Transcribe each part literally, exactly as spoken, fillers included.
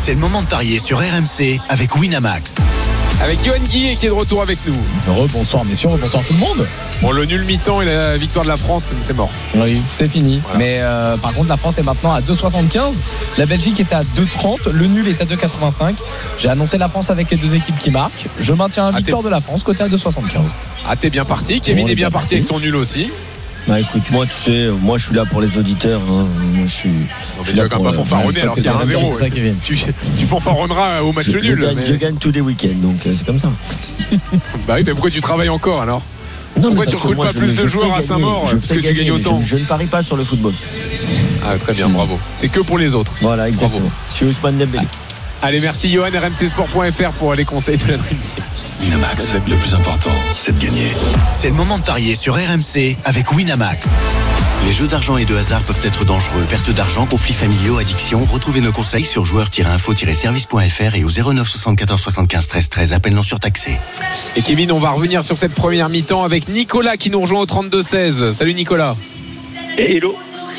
C'est le moment de parier sur R M C avec Winamax. Avec Johan Guillet qui est de retour avec nous. Rebonsoir messieurs, rebonsoir tout le monde. Bon, le nul mi-temps et la victoire de la France, c'est mort. Oui, c'est fini. Voilà. Mais euh, par contre, la France est maintenant à deux virgule soixante-quinze. La Belgique était à deux virgule trente. Le nul est à deux virgule quatre-vingt-cinq. J'ai annoncé la France avec les deux équipes qui marquent. Je maintiens la victoire de la France côté à deux virgule soixante-quinze. Ah, t'es bien parti. Kevin bon, est bien parti avec son nul aussi. Bah écoute, moi tu sais, moi je suis là pour les auditeurs. Hein. Moi je suis. Non, mais tu vas quand même pas fanfaronner alors qu'il y a un zéro. Ça, tu, tu fanfaronneras au match je, nul. Je gagne, mais... je gagne tous les week-ends, donc euh, c'est comme ça. Bah oui, mais pourquoi tu travailles encore alors? Non, pourquoi tu recrutes pas je, plus je de joueurs gagner, à Saint-Maur je parce que gagner, tu gagnes autant? Je, je ne parie pas sur le football. Ah très bien, bravo. C'est que pour les autres. Voilà, exactement. Bravo. Je suis Ousmane Dembélé. Allez, merci Johan, R M C Sport point F R pour les conseils de la Trinity. Winamax, le plus important, c'est de gagner. C'est le moment de parier sur R M C avec Winamax. Les jeux d'argent et de hasard peuvent être dangereux. Perte d'argent, conflits familiaux, addiction. Retrouvez nos conseils sur joueurs tiret info tiret service point F R et au zéro neuf soixante-quatorze soixante-quinze treize treize. Appel non surtaxé. Et Kevin, on va revenir sur cette première mi-temps avec Nicolas qui nous rejoint au trente-deux seize. Salut Nicolas. Hello.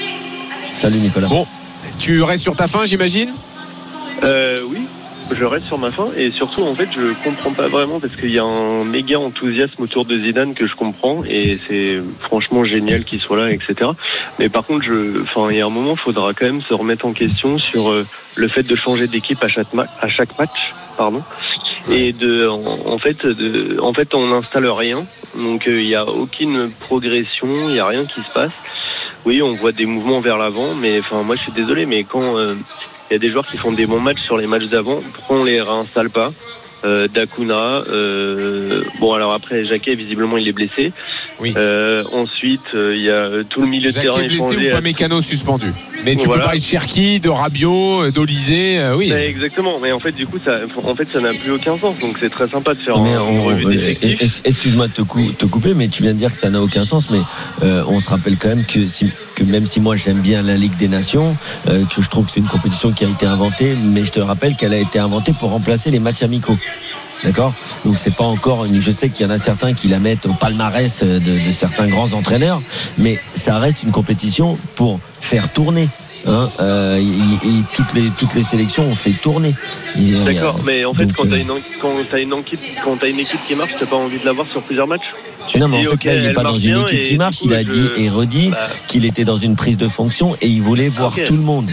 Salut Nicolas. Bon, tu restes sur ta faim, j'imagine? Euh, oui, je reste sur ma faim et surtout en fait je comprends pas vraiment parce qu'il y a un méga enthousiasme autour de Zidane que je comprends et c'est franchement génial qu'il soit là, et cetera. Mais par contre, je, enfin il y a un moment, il faudra quand même se remettre en question sur euh, le fait de changer d'équipe à chaque match, à chaque match, pardon. Et de, en, en fait, de, en fait, on n'installe rien, donc il euh, n'y a aucune progression, il n'y a rien qui se passe. Oui, on voit des mouvements vers l'avant, mais enfin moi je suis désolé, mais quand euh, il y a des joueurs qui font des bons matchs sur les matchs d'avant, pourquoi on les réinstalle pas? euh, Dakuna, euh, bon alors après Jacquet visiblement il est blessé. Oui. Euh, ensuite il euh, y a tout le milieu Jacquet de terrain blessé étranger. Ou pas Mécano suspendu. Mais tu voilà. peux parler de Cherki, de Rabiot, d'Olysée, euh, oui. Mais exactement. Mais en fait du coup ça, en fait ça n'a plus aucun sens. Donc c'est très sympa de faire mais un, on, revue d'effectifs. Excuse-moi de te, cou- te couper, mais tu viens de dire que ça n'a aucun sens. Mais euh, on se rappelle quand même que, si, que même si moi j'aime bien la Ligue des Nations, euh, que je trouve que c'est une compétition qui a été inventée, mais je te rappelle qu'elle a été inventée pour remplacer les matchs amicaux. D'accord. Donc c'est pas encore une... Je sais qu'il y en a certains qui la mettent au palmarès de, de certains grands entraîneurs, mais ça reste une compétition pour faire tourner. Hein. Euh, et, et toutes les toutes les sélections ont fait tourner. Et, D'accord, euh, mais en fait donc, quand euh... t'as une quand t'as une équipe quand t'as une équipe qui marche, t'as pas envie de l'avoir sur plusieurs matchs. Tu non mais en dis, fait okay, là il n'est pas dans une équipe qui marche. Il a je... dit et redit bah... qu'il était dans une prise de fonction et il voulait voir okay. tout le monde.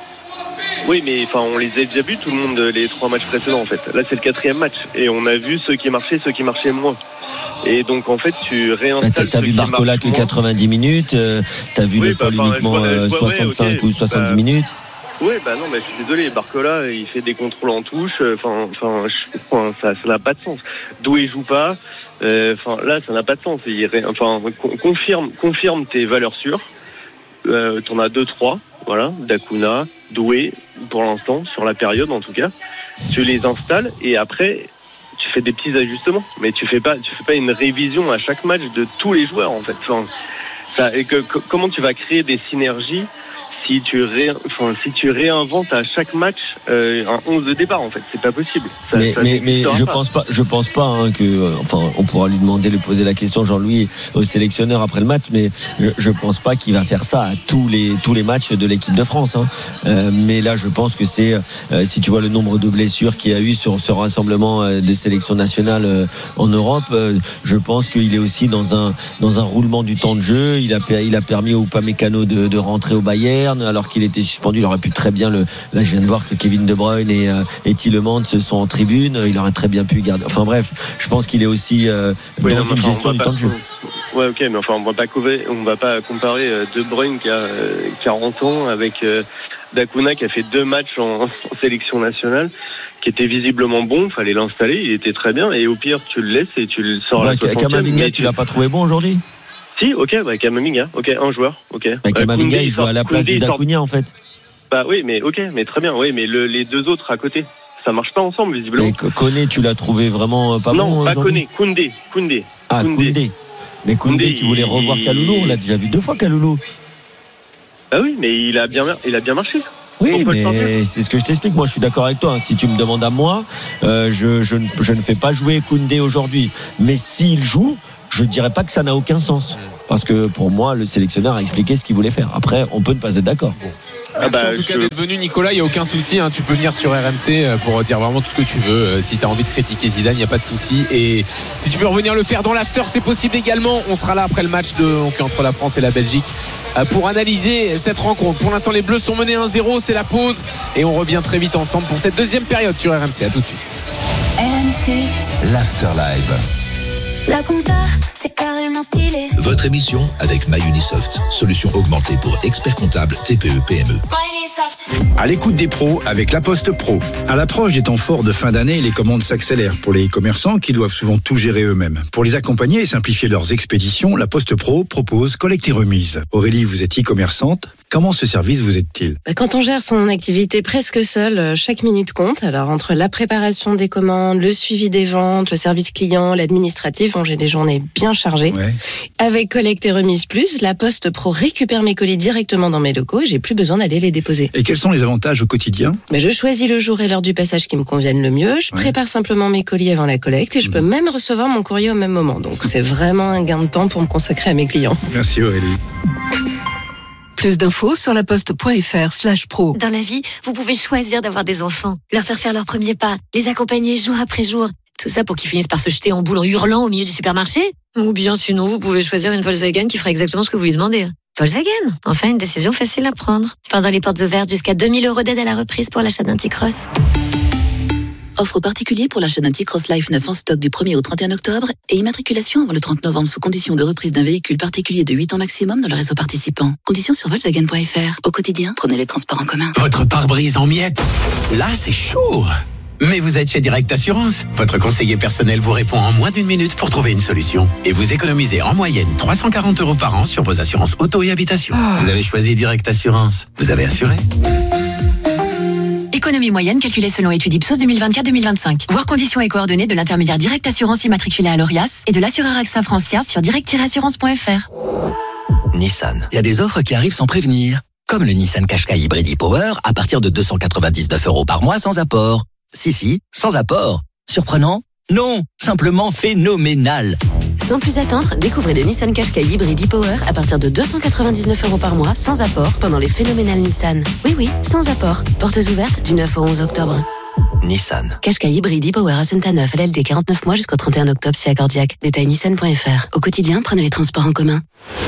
Oui, mais enfin, on les a déjà vus tout le monde les trois matchs précédents en fait. Là, c'est le quatrième match et on a vu ceux qui marchaient, ceux qui marchaient moins. Et donc en fait, tu réinstalles. T'as, t'as vu Barcola que quatre-vingt-dix minutes, euh, t'as vu oui, Le Paul bah, uniquement vois, euh, soixante-cinq ouais, okay. ou soixante-dix bah, minutes. Oui, bah non, mais je suis désolé. Barcola, il fait des contrôles en touche. Enfin, enfin, enfin ça, ça n'a pas de sens. Doué joue pas. Enfin, euh, là, ça n'a pas de sens. Il, enfin, confirme, confirme tes valeurs sûres. Euh, t'en as deux, trois. Voilà, Dakuna, Doué, pour l'instant, sur la période en tout cas. Tu les installes et après, tu fais des petits ajustements. Mais tu fais pas, tu fais pas une révision à chaque match de tous les joueurs en fait. Enfin, ça, et que, que, comment tu vas créer des synergies si tu, ré, enfin, si tu réinventes à chaque match euh, un onze de départ en fait, c'est pas possible. Ça, mais ça mais, mais je pas. pense pas, je pense pas hein, que, euh, enfin, on pourra lui demander, lui poser la question, Jean-Louis, au sélectionneur après le match, mais je, je pense pas qu'il va faire ça à tous les tous les matchs de l'équipe de France. Hein. Euh, mais là, je pense que c'est, euh, si tu vois le nombre de blessures qu'il y a eu sur ce rassemblement euh, des sélections nationales euh, en Europe, euh, je pense qu'il est aussi dans un dans un roulement du temps de jeu. Il a il a permis au Upamecano de, de rentrer au Bayern alors qu'il était suspendu. Il aurait pu très bien le. Là, je viens de voir que Kevin De Bruyne et, euh, et Tielemans sont en tribune. Il aurait très bien pu garder. Enfin bref, je pense qu'il est aussi euh, oui, dans non, une enfin, gestion du pas, temps de jeu. Ouais, ok, mais enfin, on va pas cover, on va pas comparer euh, De Bruyne qui a euh, quarante ans avec euh, Dakuna qui a fait deux matchs en, en sélection nationale, qui était visiblement bon. Fallait l'installer, il était très bien. Et au pire, tu le laisses et tu le sors. Ouais, à Kamavinga, tu, tu l'as pas trouvé bon aujourd'hui? Si, ok, bah Kamavinga, ok, un joueur, ok. Bah, Kamavinga, euh, il joue à la place Koundé, de Dacunia en fait. Bah oui, mais ok, mais très bien, oui, mais le, les deux autres à côté, ça marche pas ensemble visiblement. Et Koné, tu l'as trouvé vraiment pas non, bon? Non, pas Koné, Koundé, Koundé. Ah, Koundé. Koundé. Mais Koundé, Koundé tu voulais il... revoir Kaloulou, on l'a déjà vu deux fois Kaloulou. Ah oui, mais il a bien, il a bien marché. Oui, mais c'est ce que je t'explique. Moi, je suis d'accord avec toi. Si tu me demandes à moi, euh, je, je, je ne fais pas jouer Koundé aujourd'hui. Mais s'il joue, je ne dirais pas que ça n'a aucun sens. parce que pour moi, le sélectionneur a expliqué ce qu'il voulait faire. Après, on peut ne pas être d'accord. Merci ah bah, en tout cas je... d'être venu, Nicolas. Il n'y a aucun souci, hein. Tu peux venir sur R M C pour dire vraiment tout ce que tu veux. Si tu as envie de critiquer Zidane, il n'y a pas de souci. Et si tu veux revenir le faire dans l'after, c'est possible également. On sera là après le match de, donc, entre la France et la Belgique pour analyser cette rencontre. Pour l'instant, les Bleus sont menés un zéro. C'est la pause et on revient très vite ensemble pour cette deuxième période sur R M C. À tout de suite. R M C, l'after live. La compta, c'est carrément stylé. Votre émission avec MyUnisoft, solution augmentée pour experts comptables T P E P M E. À l'écoute des pros avec La Poste Pro. À l'approche des temps forts de fin d'année, les commandes s'accélèrent pour les commerçants qui doivent souvent tout gérer eux-mêmes. Pour les accompagner et simplifier leurs expéditions, La Poste Pro propose collecte et remise. Aurélie, vous êtes e-commerçante. Comment ce service vous aide-t-il ? Quand on gère son activité presque seul, chaque minute compte. Alors entre la préparation des commandes, le suivi des ventes, le service client, l'administratif, bon, j'ai des journées bien chargées. Ouais. Avec Collecte et Remise Plus, La Poste Pro récupère mes colis directement dans mes locaux et j'ai plus besoin d'aller les déposer. Et quels sont les avantages au quotidien ? Mais je choisis le jour et l'heure du passage qui me conviennent le mieux. Je ouais. prépare simplement mes colis avant la collecte et je mmh. peux même recevoir mon courrier au même moment. Donc c'est vraiment un gain de temps pour me consacrer à mes clients. Merci Aurélie. Plus d'infos sur laposte.fr slash pro. Dans la vie, vous pouvez choisir d'avoir des enfants, leur faire faire leurs premiers pas, les accompagner jour après jour. Tout ça pour qu'ils finissent par se jeter en boule en hurlant au milieu du supermarché. Ou bien sinon, vous pouvez choisir une Volkswagen qui fera exactement ce que vous lui demandez. Volkswagen, enfin une décision facile à prendre. Pendant les portes ouvertes, jusqu'à deux mille euros d'aide à la reprise pour l'achat d'un T-Cross. Offre particulier pour l'achat d'un T-Cross Life neuf en stock du premier au trente et un octobre et immatriculation avant le trente novembre sous condition de reprise d'un véhicule particulier de huit ans maximum dans le réseau participant. Conditions sur Volkswagen point F R. Au quotidien, prenez les transports en commun. Votre pare-brise en miettes. Là, c'est chaud. Mais vous êtes chez Direct Assurance. Votre conseiller personnel vous répond en moins d'une minute pour trouver une solution. Et vous économisez en moyenne trois cent quarante euros par an sur vos assurances auto et habitation. Oh. Vous avez choisi Direct Assurance. Vous avez assuré. Économie moyenne calculée selon étude Ipsos deux mille vingt-quatre deux mille vingt-cinq. Voir conditions et coordonnées de l'intermédiaire Direct Assurance immatriculé à l'Orias et de l'assureur AXA Francia sur direct assurance point F R. Nissan. Il y a des offres qui arrivent sans prévenir. Comme le Nissan Qashqai Hybrid e-Power à partir de deux cent quatre-vingt-dix-neuf euros par mois sans apport. Si, si, sans apport. Surprenant ? Non, simplement phénoménal. Sans plus attendre, découvrez le Nissan Qashqai Hybrid e-Power à partir de deux cent quatre-vingt-dix-neuf euros par mois sans apport pendant les phénoménales Nissan. Oui, oui, sans apport. Portes ouvertes du neuf au onze octobre. Nissan. Qashqai Hybrid e-Power à Saint-Neuf, L L D quarante-neuf mois jusqu'au trente et un octobre si accordiaque. Détail nissan point F R. Au quotidien, prenez les transports en commun.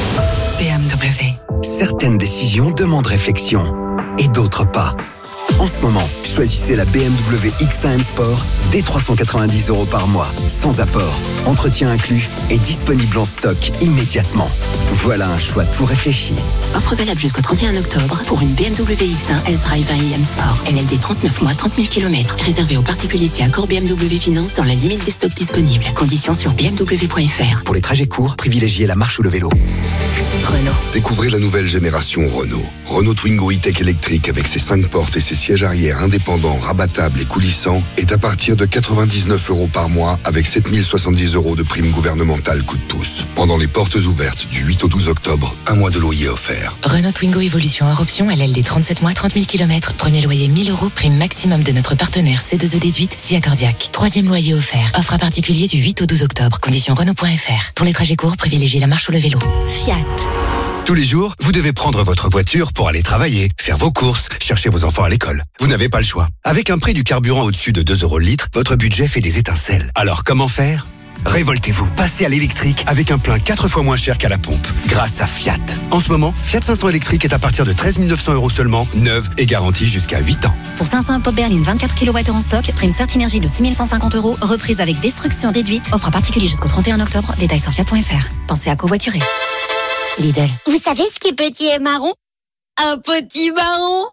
B M W. Certaines décisions demandent réflexion et d'autres pas. En ce moment, choisissez la B M W X un M Sport dès trois cent quatre-vingt-dix euros par mois, sans apport, entretien inclus et disponible en stock immédiatement. Voilà un choix tout réfléchi. Offre valable jusqu'au trente et un octobre pour une B M W X un S-Drive un I M Sport. L L D trente-neuf mois, trente mille kilomètres. Réservé aux particuliers si accord B M W Finance dans la limite des stocks disponibles. Conditions sur b m w point F R. Pour les trajets courts, privilégiez la marche ou le vélo. Renault. Découvrez la nouvelle génération Renault. Renault Twingo E-Tech électrique avec ses cinq portes et ses sièges arrière indépendants, rabattables et coulissants est à partir de quatre-vingt-dix-neuf euros par mois avec sept mille soixante-dix euros de prime gouvernementale coup de pouce. Pendant les portes ouvertes du huit au douze octobre, un mois de loyer offert. Renault Twingo Evolution hors option, L L D trente-sept mois, trente mille kilomètres. Premier loyer mille euros, prime maximum de notre partenaire C deux E déduite, si accordiaque. Troisième loyer offert. Offre à particulier du huit au douze octobre. Conditions Renault point F R. Pour les trajets courts, privilégiez la marche ou le vélo. Fiat. Tous les jours, vous devez prendre votre voiture pour aller travailler, faire vos courses, chercher vos enfants à l'école. Vous n'avez pas le choix. Avec un prix du carburant au-dessus de deux euros le litre, votre budget fait des étincelles. Alors comment faire ? Révoltez-vous, passez à l'électrique avec un plein quatre fois moins cher qu'à la pompe, grâce à Fiat. En ce moment, Fiat cinq cents électrique est à partir de treize mille neuf cents euros seulement, neuve et garantie jusqu'à huit ans. Pour cinq cents pop berline vingt-quatre kilowattheures en stock, prime Certinergie de six mille cent cinquante euros, reprise avec destruction déduite, offre à particulier jusqu'au trente et un octobre, détail sur fiat point F R. Pensez à covoiturer. Lidl. Vous savez ce qui est petit et marron ? Un petit marron.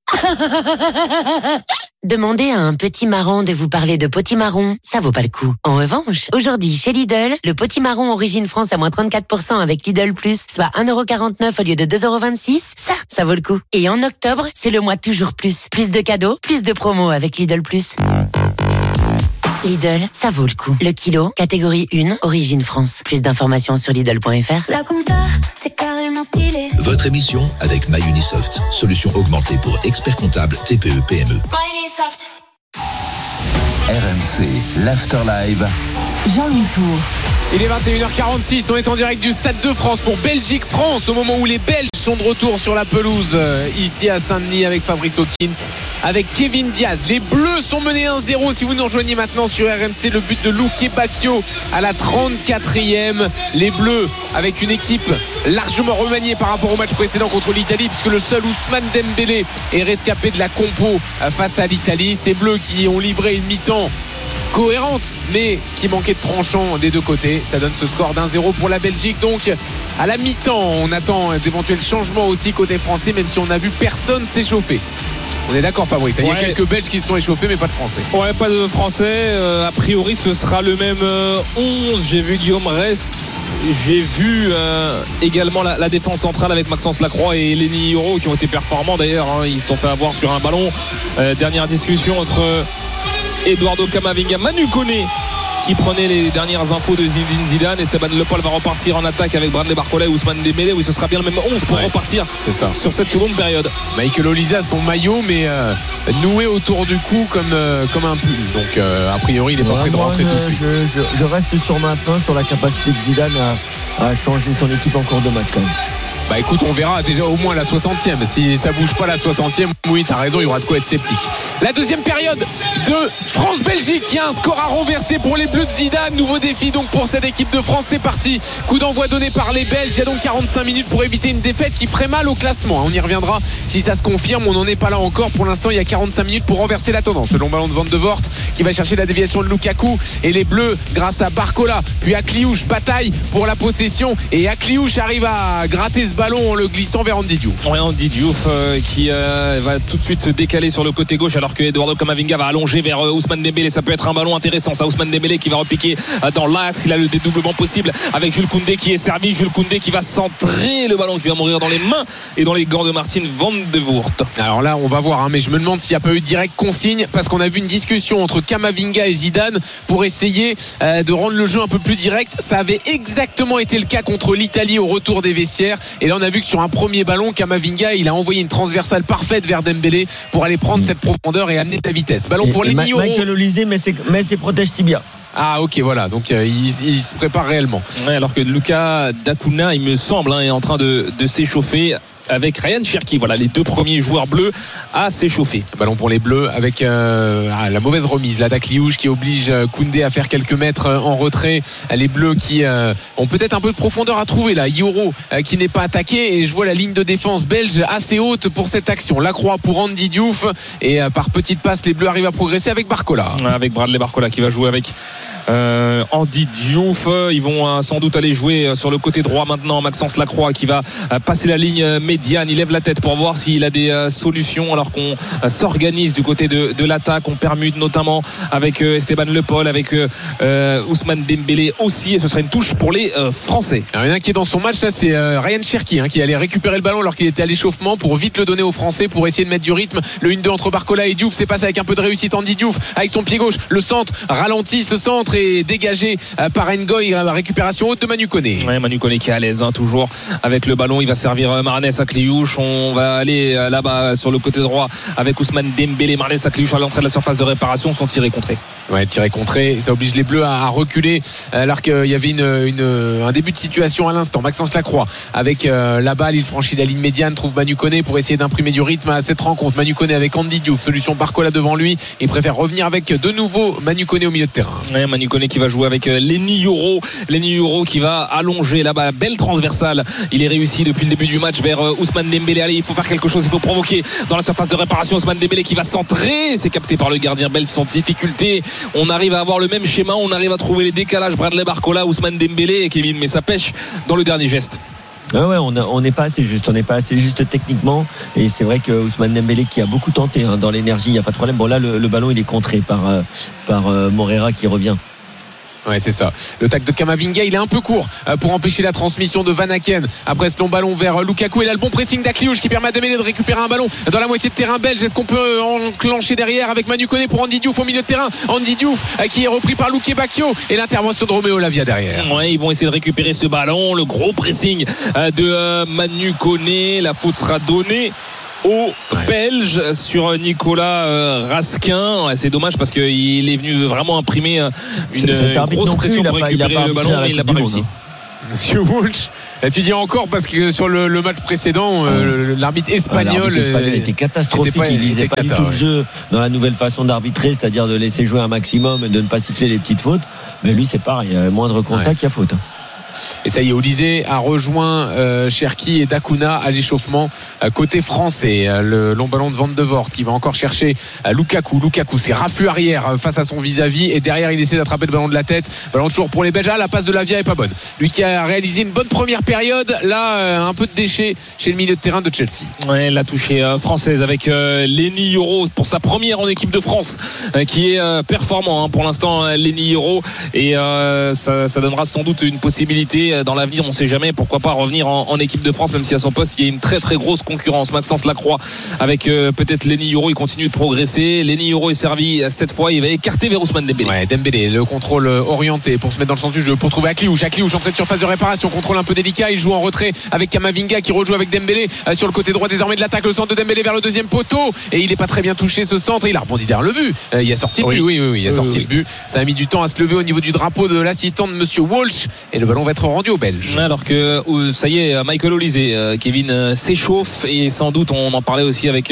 Demandez à un petit marron de vous parler de potimarron, ça vaut pas le coup. En revanche, aujourd'hui chez Lidl, le potimarron origine France à moins trente-quatre pour cent avec Lidl Plus, soit un euro quarante-neuf au lieu de deux euros vingt-six, ça, ça vaut le coup. Et en octobre, c'est le mois toujours plus. Plus de cadeaux, plus de promos avec Lidl Plus. Lidl, ça vaut le coup. Le kilo, catégorie un, origine France. Plus d'informations sur Lidl point F R. La compta, c'est carrément stylé. Votre émission avec MyUnisoft, solution augmentée pour experts comptables T P E P M E. MyUnisoft. R M C, l'After Live. Jean-Louis Tour. Il est vingt et une heures quarante-six, on est en direct du Stade de France pour Belgique-France au moment où les Belges sont de retour sur la pelouse euh, ici à Saint-Denis avec Fabrice Hawkins, avec Kevin Diaz. Les Bleus sont menés un zéro si vous nous rejoignez maintenant sur R M C, le but de Luque Bacchio à la trente-quatrième. Les Bleus avec une équipe largement remaniée par rapport au match précédent contre l'Italie puisque le seul Ousmane Dembélé est rescapé de la compo face à l'Italie. Ces Bleus qui ont livré une mi-temps cohérente mais qui manquait de tranchant des deux côtés. Ça donne ce score d'un zéro pour la Belgique. Donc à la mi-temps on attend d'éventuels changements aussi côté français, même si on a vu personne s'échauffer. On est d'accord Fabrice, il y a ouais. quelques Belges qui se sont échauffés mais pas de Français. Ouais, pas de Français, euh, a priori ce sera le même euh, onze. J'ai vu Guillaume Rest, j'ai vu euh, également la, la défense centrale avec Maxence Lacroix et Lenny Yoro qui ont été performants d'ailleurs, hein. Ils se sont fait avoir sur un ballon. euh, Dernière discussion entre Eduardo Camavinga, Manu Koné qui prenait les dernières infos de Zinedine Zidane, et Esteban Le Paul va repartir en attaque avec Bradley Barcola et Ousmane Dembélé. Oui, ce sera bien le même onze pour ouais, repartir c'est ça. Sur cette seconde période. Michael Olise a son maillot mais euh, noué autour du cou comme, euh, comme un pull, donc euh, a priori il n'est pas ouais, prêt de rentrer je, tout de suite. je, je, je reste sur ma fin sur la capacité de Zidane à, à changer son équipe en cours de match quand même. Bah écoute, on verra déjà au moins la soixantième. Si ça bouge pas la soixantième, oui t'as raison, il y aura de quoi être sceptique. La deuxième période de France-Belgique, qui a un score à renverser pour les Bleus de Zidane. Nouveau défi donc pour cette équipe de France, c'est parti. Coup d'envoi donné par les Belges. Il y a donc quarante-cinq minutes pour éviter une défaite qui ferait mal au classement. On y reviendra si ça se confirme, on n'en est pas là encore. Pour l'instant il y a quarante-cinq minutes pour renverser la tendance. Le long ballon de Van de Voort qui va chercher la déviation de Lukaku, et les Bleus grâce à Barcola puis Akliouche bataille pour la possession, et Akliouche arrive à gratter ce ballon en le glissant vers Andy Diouf. Ouais, Andy Diouf euh, qui euh, va tout de suite se décaler sur le côté gauche alors que Eduardo Camavinga va allonger vers euh, Ousmane Dembélé. Ça peut être un ballon intéressant, ça. Ousmane Dembélé qui va repiquer euh, dans l'axe, il a le dédoublement possible avec Jules Koundé qui est servi. Jules Koundé qui va centrer le ballon qui va mourir dans les mains et dans les gants de Martin Van de Voort. Alors là on va voir, hein, mais je me demande s'il n'y a pas eu direct consigne, parce qu'on a vu une discussion entre Camavinga et Zidane pour essayer euh, de rendre le jeu un peu plus direct. Ça avait exactement été le cas contre l'Italie au retour des vestiaires, et là on a vu que sur un premier ballon, Camavinga il a envoyé une transversale parfaite vers Dembélé pour aller prendre mmh. cette profondeur et amener de la vitesse. Ballon et, pour Lenny Yoro. Michael Olise met ses, met ses protèges tibia. Ah ok, voilà, donc euh, il, il se prépare réellement. Ouais, alors que Luka Dacuna, il me semble, hein, est en train de, de s'échauffer avec Ryan Cherki. Voilà les deux premiers joueurs bleus à s'échauffer. Ballon pour les Bleus avec euh, ah, la mauvaise remise là d'Akliouche qui oblige Koundé à faire quelques mètres en retrait. Les Bleus qui euh, ont peut-être un peu de profondeur à trouver là. Yoro euh, qui n'est pas attaqué, et je vois la ligne de défense belge assez haute pour cette action. Lacroix pour Andy Diouf, et euh, par petites passes les Bleus arrivent à progresser avec Barcola. Avec Bradley Barcola qui va jouer avec euh, Andy Diouf. Ils vont euh, sans doute aller jouer sur le côté droit maintenant. Maxence Lacroix qui va euh, passer la ligne médiane. Il lève la tête pour voir s'il a des euh, solutions alors qu'on euh, s'organise du côté de, de l'attaque. On permute notamment avec euh, Esteban Le Paul, avec euh, euh, Ousmane Dembélé aussi, et ce sera une touche pour les euh, Français. Alors, il y en a un qui est dans son match là, c'est euh, Ryan Cherki hein, qui allait récupérer le ballon alors qu'il était à l'échauffement pour vite le donner aux Français pour essayer de mettre du rythme. Le un deux entre Barcola et Diouf, c'est passé avec un peu de réussite. Andy Diouf avec son pied gauche, le centre ralentit, ce centre est dégagé euh, par Ngoy. Récupération haute de Manu Koné. Ouais, Manu Koné qui est à l'aise hein, toujours avec le ballon. Il va servir euh, Marnès à Akliouche. On va aller euh, là-bas sur le côté droit avec Ousmane Dembélé. Marnès Akliouche à l'entrée de la surface de réparation, sont tirés contrés. Ouais, tiré contré, ça oblige les Bleus à, à reculer alors qu'il y avait une, une, un début de situation à l'instant. Maxence Lacroix avec euh, la balle, il franchit la ligne médiane, trouve Manu Koné pour essayer d'imprimer du rythme à cette rencontre. Manu Koné avec Andy Diouf, solution Barcola devant lui, il préfère revenir avec de nouveau Manu Koné au milieu de terrain. Ouais, Manu Koné qui va jouer avec euh, Lenny Yoro. Lenny Yoro qui va allonger là-bas, belle transversale, il est réussi depuis le début du match vers euh, Ousmane Dembélé. Allez, il faut faire quelque chose, il faut provoquer dans la surface de réparation. Ousmane Dembélé qui va centrer, c'est capté par le gardien belge sans difficulté. On arrive à avoir le même schéma, on arrive à trouver les décalages. Bradley Barcola, Ousmane Dembélé et Kevin met sa pêche dans le dernier geste. Ah ouais, on n'est pas assez juste, on n'est pas assez juste techniquement, et c'est vrai que Ousmane Dembélé qui a beaucoup tenté hein, dans l'énergie, il n'y a pas de problème. Bon là le, le ballon il est contré par, euh, par euh, Moreira qui revient. Ouais, c'est ça. Le tac de Camavinga, il est un peu court pour empêcher la transmission de Van Aken. Après ce long ballon vers Lukaku, et là le bon pressing d'Akliouche qui permet à Dembélé de récupérer un ballon dans la moitié de terrain belge. Est-ce qu'on peut enclencher derrière avec Manu Koné pour Andy Diouf au milieu de terrain? Andy Diouf qui est repris par Luque Bacchio, et l'intervention de Roméo Lavia derrière. Ouais, ils vont essayer de récupérer ce ballon. Le gros pressing de Manu Koné. La faute sera donnée aux Belges sur Nicolas Raskin. C'est dommage parce qu'il est venu vraiment imprimer une, une grosse pression pour récupérer le ballon, mais il n'a pas réussi. Monsieur Walsh, tu dis encore parce que sur le, le match précédent, euh, l'arbitre espagnol, l'arbitre espagnol était catastrophique. Était pas, il lisait pas du tout ouais. le jeu dans la nouvelle façon d'arbitrer, c'est-à-dire de laisser jouer un maximum et de ne pas siffler les petites fautes. Mais lui, c'est pareil, il y a moindre contact, ouais. il y a faute. Et ça y est, Olysée a rejoint euh, Cherki et Dacuna à l'échauffement euh, côté français. Euh, le long ballon de Van de Voort qui va encore chercher euh, Lukaku. Lukaku, c'est rafflux arrière euh, face à son vis-à-vis et derrière il essaie d'attraper le ballon de la tête. Ballon toujours pour les Belges. Ah, la passe de Lavia est pas bonne. Lui qui a réalisé une bonne première période. Là, euh, un peu de déchets chez le milieu de terrain de Chelsea. Ouais, la touchée euh, française avec euh, Lenny Yoro pour sa première en équipe de France euh, qui est euh, performant hein, pour l'instant euh, Lenny Yoro et euh, ça, ça donnera sans doute une possibilité dans l'avenir, on ne sait jamais, pourquoi pas revenir en, en équipe de France, même si à son poste il y a une très très grosse concurrence. Maxence Lacroix avec euh, peut-être Lenny Yoro, il continue de progresser. Lenny Yoro est servi cette fois, il va écarter vers Ousmane Dembélé. Ouais, Dembélé, le contrôle orienté pour se mettre dans le sens du jeu, pour trouver Akliouche. Akliouche entrée de surface de réparation, contrôle un peu délicat, il joue en retrait avec Kamavinga qui rejoue avec Dembélé euh, sur le côté droit désormais de l'attaque, le centre de Dembélé vers le deuxième poteau et il n'est pas très bien touché ce centre, il a rebondi derrière le but. Euh, il a sorti le oui. but, oui, oui, oui, il a oui, sorti oui, le but. Ça a mis du temps à se lever au niveau du drapeau de l'assistant de Monsieur Walsh et le ballon va être rendu aux Belges. Alors que ça y est, Michael Olysée, Kevin s'échauffe et sans doute on en parlait aussi avec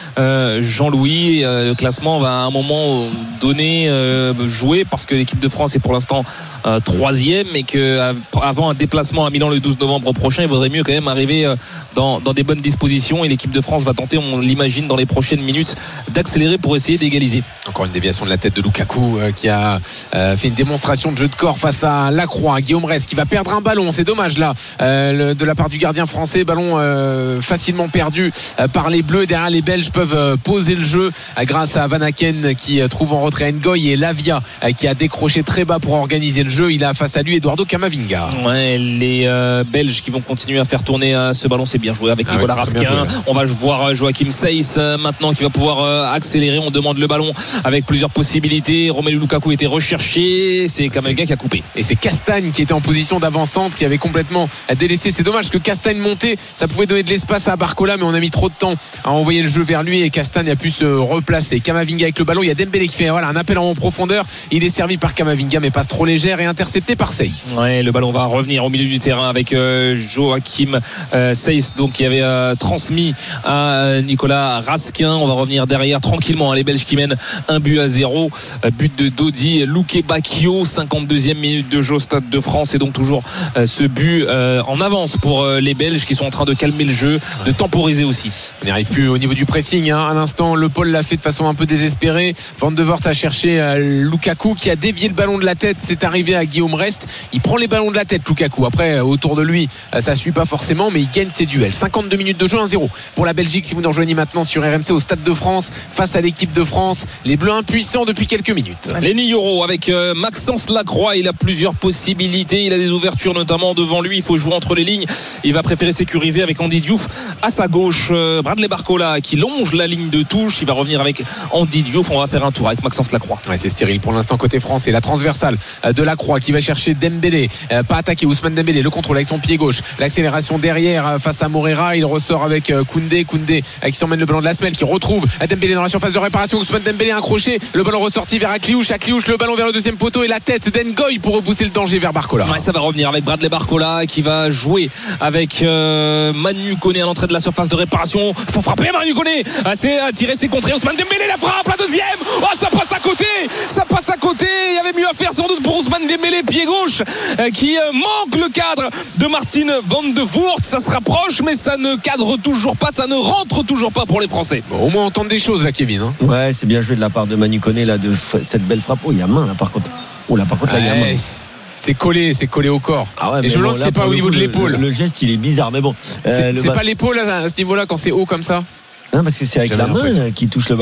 Jean-Louis. Le classement va à un moment donné jouer parce que l'équipe de France est pour l'instant troisième et qu'avant un déplacement à Milan le douze novembre prochain, il vaudrait mieux quand même arriver dans, dans des bonnes dispositions et l'équipe de France va tenter, on l'imagine, dans les prochaines minutes d'accélérer pour essayer d'égaliser. Encore une déviation de la tête de Lukaku qui a fait une démonstration de jeu de corps face à Lacroix. Guillaume Rest qui va perdre un ballon, c'est dommage là. Euh, le, de la part du gardien français, ballon euh, facilement perdu euh, par les Bleus. Derrière, les Belges peuvent euh, poser le jeu euh, grâce à Van Aken qui euh, trouve en retrait Ngoy et Lavia euh, qui a décroché très bas pour organiser le jeu. Il a face à lui Eduardo Camavinga. Ouais, les euh, Belges qui vont continuer à faire tourner euh, ce ballon, c'est bien joué avec ah Nicolas ouais, Raskin. On va voir euh, Joachim Seiss euh, maintenant qui va pouvoir euh, accélérer. On demande le ballon avec plusieurs possibilités. Romelu Lukaku était recherché, c'est Camavinga qui a coupé. Et c'est Castagne qui était en position d'avant-centre qui avait complètement délaissé. C'est dommage que Castagne montait, ça pouvait donner de l'espace à Barcola, mais on a mis trop de temps à envoyer le jeu vers lui et Castagne a pu se replacer. Camavinga avec le ballon, il y a Dembélé qui fait voilà, un appel en profondeur. Il est servi par Camavinga, mais passe trop légère et intercepté par Seiss. Ouais, le ballon va revenir au milieu du terrain avec euh, Joachim euh, Seiss, donc qui avait euh, transmis à Nicolas Raskin. On va revenir derrière tranquillement. Hein, les Belges qui mènent un but à zéro. Euh, but de Dodi Luque Bacchio, cinquante-deuxième minute de jeu au Stade de France et donc toujours euh, ce but euh, en avance pour euh, les Belges qui sont en train de calmer le jeu, de temporiser aussi. On n'y arrive plus au niveau du pressing. Hein. À l'instant, Le Paul l'a fait de façon un peu désespérée. Van de Voort a cherché euh, Lukaku qui a dévié le ballon de la tête. C'est arrivé à Guillaume Rest. Il prend les ballons de la tête, Lukaku. Après, euh, autour de lui, euh, ça suit pas forcément, mais il gagne ses duels. cinquante-deux minutes de jeu, un zéro pour la Belgique. Si vous nous rejoignez maintenant sur R M C au Stade de France face à l'équipe de France, les Bleus impuissants depuis quelques minutes. Lenny Yoro avec euh, Maxence Lacroix. Il a plusieurs possibilités. Il a des ouvertures notamment devant lui. Il faut jouer entre les lignes. Il va préférer sécuriser avec Andy Diouf à sa gauche. euh, Bradley Barcola qui longe la ligne de touche. Il va revenir avec Andy Diouf. On va faire un tour avec Maxence Lacroix. Ouais, c'est stérile pour l'instant côté français. La transversale de Lacroix qui va chercher Dembélé. Euh, pas attaqué Ousmane Dembélé. Le contrôle avec son pied gauche. L'accélération derrière face à Moreira. Il ressort avec euh, Koundé. Koundé euh, qui s'emmène le ballon de la semelle qui retrouve Dembélé dans la surface de réparation. Ousmane Dembélé un crochet. Le ballon ressorti vers Akliouche. Akliouche le ballon vers le deuxième poteau et la tête d'Ngoy pour repousser le danger vers Barcola. Ouais, ça va revenir avec Bradley Barcola qui va jouer avec euh, Manu Koné à l'entrée de la surface de réparation. Faut frapper Manu Koné. C'est tiré, c'est contré. Ousmane Dembélé la frappe, la deuxième. Oh, ça passe à côté. Ça passe à côté. Il y avait mieux à faire sans doute pour Ousmane Dembélé, pied gauche, euh, qui euh, manque le cadre de Martin Van de Voort. Ça se rapproche, mais ça ne cadre toujours pas. Ça ne rentre toujours pas pour les Français. Bon, au moins on tente des choses là, Kevin. Hein. Ouais, c'est bien joué de la part de Manu Koné là, de f- cette belle frappe. Oh, il y a main là par contre. Oh là par contre là il y a main. C'est collé, c'est collé au corps. Ah ouais, et je me bon, demande si c'est pas au niveau coup, de l'épaule. Le, le geste il est bizarre, mais bon. Euh, c'est le c'est ba... pas l'épaule à ce niveau-là quand c'est haut comme ça. Non, parce que c'est avec J'avais la main qui touche le ballon.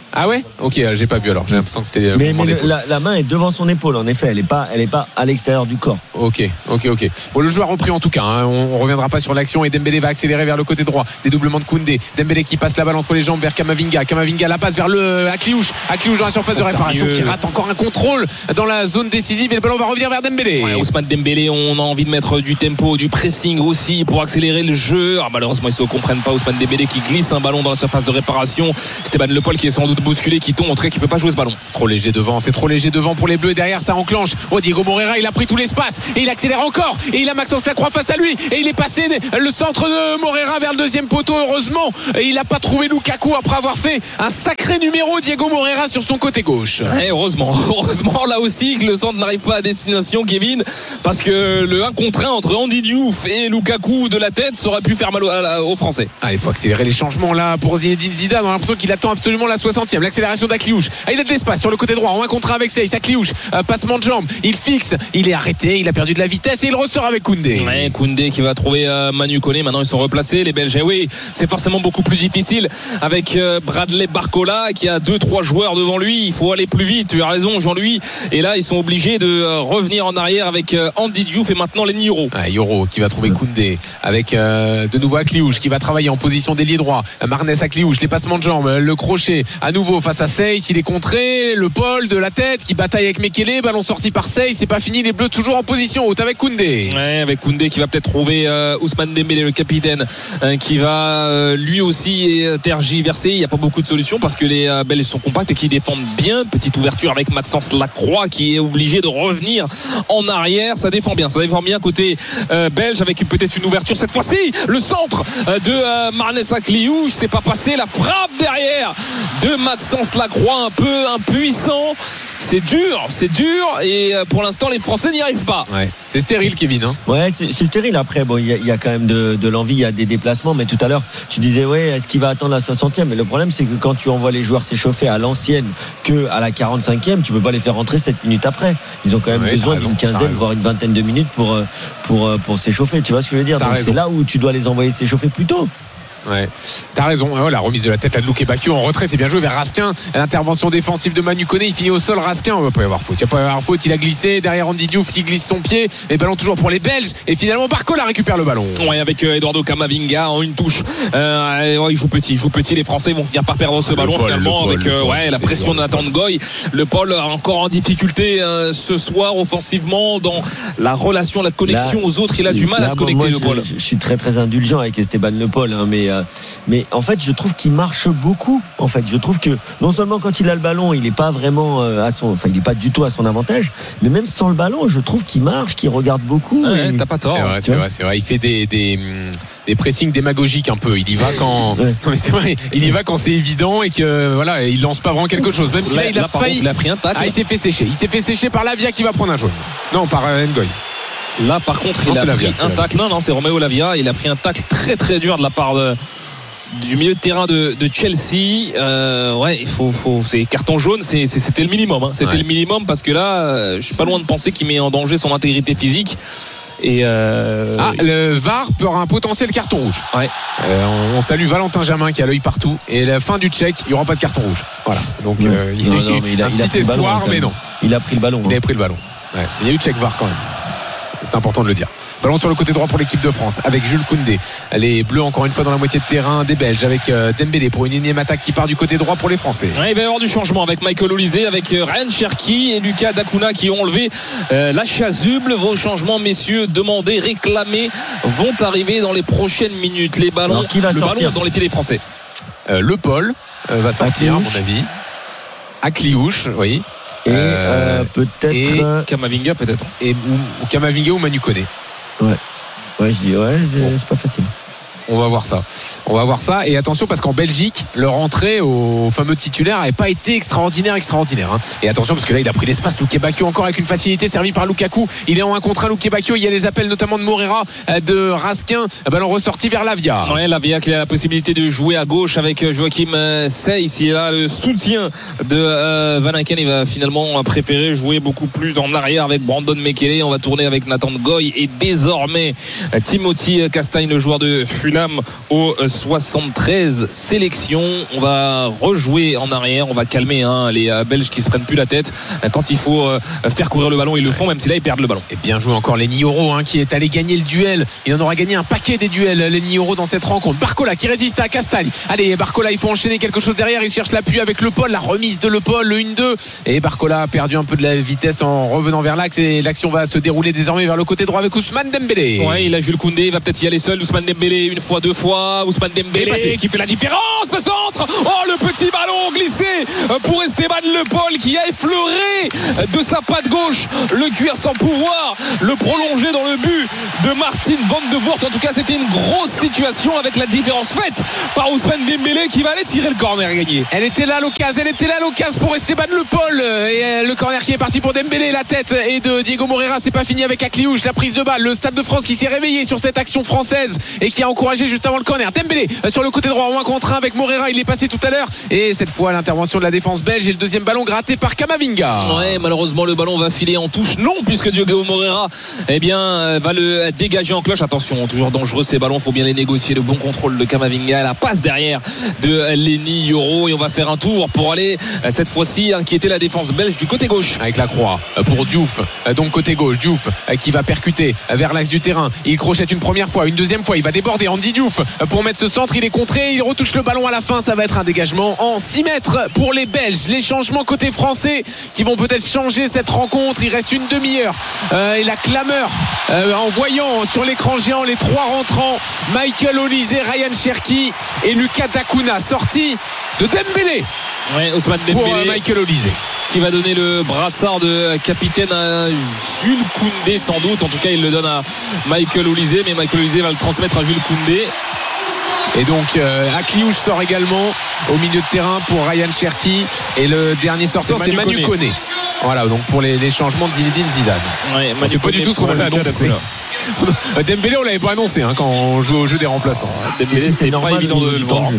Ah ouais. Ok, j'ai pas vu alors. J'ai l'impression que c'était. Mais, mais le, la, la main est devant son épaule. En effet, elle est pas, elle est pas à l'extérieur du corps. Ok, ok, ok. Bon, le jeu a repris en tout cas. Hein. On, on reviendra pas sur l'action et Dembélé va accélérer vers le côté droit. Dédoublement de Koundé. Dembélé qui passe la balle entre les jambes vers Kamavinga. Kamavinga la passe vers le Akliouche. Akliouche dans la surface de réparation qui rate encore un contrôle dans la zone décisive et le ballon va revenir vers Dembélé. Ouais, Ousmane Dembélé, on a envie de mettre du tempo, du pressing aussi pour accélérer le jeu. Ah, malheureusement, ils ne comprennent pas. Ousmane Dembélé qui glisse un ballon dans la surface de réparation. Stéban Le Paul qui est sans doute bousculé, qui tombe, en tout cas qui peut pas jouer ce ballon. C'est trop léger devant, c'est trop léger devant pour les Bleus. Derrière, ça enclenche. Oh, Diego Moreira, il a pris tout l'espace et il accélère encore. Et il a Maxence Lacroix face à lui. Et il est passé le centre de Moreira vers le deuxième poteau. Heureusement, et il n'a pas trouvé Lukaku après avoir fait un sacré numéro. Diego Moreira sur son côté gauche. Ouais, heureusement, heureusement là aussi que le centre n'arrive pas à destination, Kevin, parce que le un contre un entre Andy Diouf et Lukaku de la tête ça aurait pu faire mal aux Français. Ah, il faut accélérer les changements là pour Zinedine Zidane. On a l'impression qu'il attend absolument la soixantième. L'accélération d'Akliouche. Ah, il a de l'espace sur le côté droit. En un contre un avec Seyss. Akliouche, euh, passement de jambe. Il fixe. Il est arrêté. Il a perdu de la vitesse et il ressort avec Koundé. Ouais, Koundé qui va trouver euh, Manu Koné. Maintenant ils sont replacés les Belges. Et oui, c'est forcément beaucoup plus difficile avec euh, Bradley Barcola qui a deux trois joueurs devant lui. Il faut aller plus vite. Tu as raison, Jean-Louis. Et là ils sont obligés de euh, revenir en arrière avec euh, Andy Diouf et maintenant Lenny Yoro. Ah, Yoro qui va trouver Koundé avec euh, de nouveau Akliouche qui va travailler en position d'ailier droit. Marnes Akliouche, les passements de jambes, le crochet à nouveau face à Seyss. Il est contré. Le Paul de la tête qui bataille avec Mekele. Ballon sorti par Seyss. C'est pas fini. Les Bleus toujours en position haute avec Koundé. Ouais, avec Koundé qui va peut-être trouver euh, Ousmane Dembélé, le capitaine, euh, qui va euh, lui aussi euh, tergiverser. Il n'y a pas beaucoup de solutions parce que les euh, Belges sont compacts et qui défendent bien. Petite ouverture avec Maxence Lacroix qui est obligé de revenir en arrière. Ça défend bien. Ça défend bien côté euh, belge avec peut-être une ouverture cette fois-ci. Le centre euh, de euh, Marnes Akliouche. C'est pas passé. La frappe derrière de Maxence Lacroix, un peu impuissant. C'est dur, c'est dur et euh, pour l'instant les Français n'y arrivent pas. Ouais. C'est stérile, Kevin. Hein ouais, c'est, c'est stérile. Après, bon, il y, y a quand même de, de l'envie, il y a des déplacements. Mais tout à l'heure, tu disais, ouais, est-ce qu'il va attendre la soixantième? Mais le problème, c'est que quand tu envoies les joueurs s'échauffer à l'ancienne que à la quarante-cinquième, tu peux pas les faire rentrer sept minutes après. Ils ont quand même ouais, besoin d'une quinzaine, voire une vingtaine de minutes pour pour pour s'échauffer. Tu vois ce que je veux dire? Donc c'est là où tu dois les envoyer s'échauffer plus tôt. Ouais, t'as raison. Oh, la remise de la tête à Luke Bacchio en retrait, c'est bien joué vers Raskin. L'intervention défensive de Manu Koné, il finit au sol. Raskin, on va pas y avoir faute. Il va pas y avoir faute. Il a glissé derrière Andy Diouf qui glisse son pied. Et ballon toujours pour les Belges. Et finalement, Barcola récupère le ballon. Ouais, avec euh, Eduardo Camavinga en une touche. Euh, ouais, il joue petit, il joue petit. Les Français vont finir par perdre ce le ballon Paul, finalement Paul, avec euh, Paul, ouais, la pression de Nathan Ngoy. Le Paul encore en difficulté euh, ce soir offensivement dans la relation, la connexion là, aux autres. Il a du mal là, à se connecter. Moi, le je, Paul. Je, je suis très très indulgent avec Esteban Le Paul, hein, mais euh, mais en fait, je trouve qu'il marche beaucoup. En fait, je trouve que non seulement quand il a le ballon, il n'est pas vraiment à son, enfin, il n'est pas du tout à son avantage, mais même sans le ballon, je trouve qu'il marche, qu'il regarde beaucoup. Ah ouais, et... T'as pas tort. C'est vrai, c'est vrai, c'est vrai. Il fait des, des, des pressings démagogiques un peu. Il y va quand, ouais. non, mais c'est vrai, il y va quand c'est évident et que voilà, il lance pas vraiment quelque chose. Même si là, là il a là, failli. Contre, il a pris un tacle. Ah, il s'est fait sécher. Il s'est fait sécher par Lavia qui va prendre un jaune. Non, par euh, Ngoy. Là, par contre, non, il a Lavia, pris un tacle. Non, non, c'est Roméo Lavia. Il a pris un tacle très très dur de la part de. Du milieu de terrain de, de Chelsea, euh, ouais, il faut, faut, c'est carton jaune, c'est, c'est, c'était le minimum, hein. C'était ouais. le minimum parce que là, euh, je suis pas loin de penser qu'il met en danger son intégrité physique. Et euh... ah, le V A R peut avoir un potentiel carton rouge. Ouais. Euh, on, on salue Valentin Jamin qui a l'œil partout. Et à la fin du check, il n'y aura pas de carton rouge. Voilà. Donc non, euh, il, non, non, mais il a, un il a petit espoir, mais non. Il a pris le ballon. Il hein. a pris le ballon. Ouais. Il y a eu check V A R quand même. C'est important de le dire. Ballon sur le côté droit pour l'équipe de France avec Jules Koundé. Les Bleus encore une fois dans la moitié de terrain des Belges avec euh, Dembélé pour une énième attaque qui part du côté droit pour les Français. Ouais, il va y avoir du changement avec Michael Olysée, avec euh, Ryan Cherki et Lucas Dacuna qui ont enlevé euh, la chasuble. Vos changements, messieurs, demandés, réclamés, vont arriver dans les prochaines minutes. Les ballons, alors, qui va le sortir ballon dans les pieds des Français. Euh, le Paul euh, va sortir à mon avis. Akliouche, oui. Et euh, peut-être et Camavinga peut-être et ou, ou Camavinga ou Manu Koné. Ouais. Ouais, je dis ouais, c'est, bon. c'est pas facile. On va voir ça. On va voir ça. Et attention parce qu'en Belgique, leur entrée au fameux titulaire n'avait pas été extraordinaire, extraordinaire. Hein. Et attention parce que là, il a pris l'espace. Luke Bacchio encore avec une facilité servi par Lukaku. Il est en un contre un. Luke Bacchio. Il y a les appels notamment de Moreira, de Raskin. Ballon ressorti vers Lavia. Ouais, Lavia qui a la possibilité de jouer à gauche avec Joachim Seyss. Il a le soutien de euh, Van Aken. Il va finalement préférer jouer beaucoup plus en arrière avec Brandon Mekele. On va tourner avec Nathan Ngoy et désormais Timothy Castagne, le joueur de Fulham. réclame au soixante-treize sélection. On va rejouer en arrière, on va calmer hein, les Belges qui se prennent plus la tête quand il faut faire courir le ballon. Ils le font même si là ils perdent le ballon. Et bien joué encore Lenny Yoro hein, qui est allé gagner le duel. Il en aura gagné un paquet des duels Lenny Yoro dans cette rencontre. Barcola qui résiste à Castagne. Allez Barcola, il faut enchaîner quelque chose derrière. Il cherche l'appui avec Le Paul, la remise de Le Paul, le un deux. Et Barcola a perdu un peu de la vitesse en revenant vers l'axe et l'action va se dérouler désormais vers le côté droit avec Ousmane Dembélé. Ouais, il a Jules Koundé, il va peut-être y aller seul. Ousmane Dembélé une fois, deux fois. Ousmane Dembélé qui fait la différence. Le centre. Oh le petit ballon glissé pour Esteban Le Paul qui a effleuré de sa patte gauche le cuir sans pouvoir le prolonger dans le but de Martin Van de Voort. En tout cas c'était une grosse situation avec la différence faite par Ousmane Dembélé qui va aller tirer le corner gagné. Elle était là l'occasion, elle était là l'occasion pour Esteban Le Paul et le corner qui est parti pour Dembélé. La tête et de Diego Moreira, c'est pas fini avec Akliouche. La prise de balle, le Stade de France qui s'est réveillé sur cette action française et qui a encouragé juste avant le corner. Dembélé sur le côté droit en un contre un avec Moreira, il est passé tout à l'heure et cette fois l'intervention de la défense belge et le deuxième ballon gratté par Camavinga. Ouais, malheureusement le ballon va filer en touche. Non, puisque Diego Moreira eh bien, va le dégager en cloche. Attention, toujours dangereux ces ballons, faut bien les négocier. Le bon contrôle de Camavinga, la passe derrière de Lenny Yoro et on va faire un tour pour aller cette fois-ci inquiéter la défense belge du côté gauche. Avec la croix pour Diouf, donc côté gauche, Diouf qui va percuter vers l'axe du terrain. Il crochette une première fois, une deuxième fois, il va déborder Andy Diouf pour mettre ce centre, il est contré, il retouche le ballon à la fin, ça va être un dégagement en six mètres pour les Belges. Les changements côté français qui vont peut-être changer cette rencontre. Il reste une demi-heure euh, et la clameur euh, en voyant sur l'écran géant les trois rentrants, Michael Olise, Ryan Cherki et Lucas Dacuna, sorti de Dembélé. Ouais, Ousmane Dembélé pour euh, Michael Olise qui va donner le brassard de capitaine à Jules Koundé sans doute. En tout cas il le donne à Michael Olise, mais Michael Olise va le transmettre à Jules Koundé. Et donc euh, Akliouche sort également au milieu de terrain pour Ryan Cherki et le dernier sortant c'est Manu, c'est Manu Koné. Voilà donc pour les, les changements de Zinedine Zidane. Ouais, Manu c'est pas du tout ce qu'on avait annoncé. Dembélé on l'avait pas annoncé hein, quand on jouait au jeu des remplaçants. Dembélé c'est pas évident de le voir.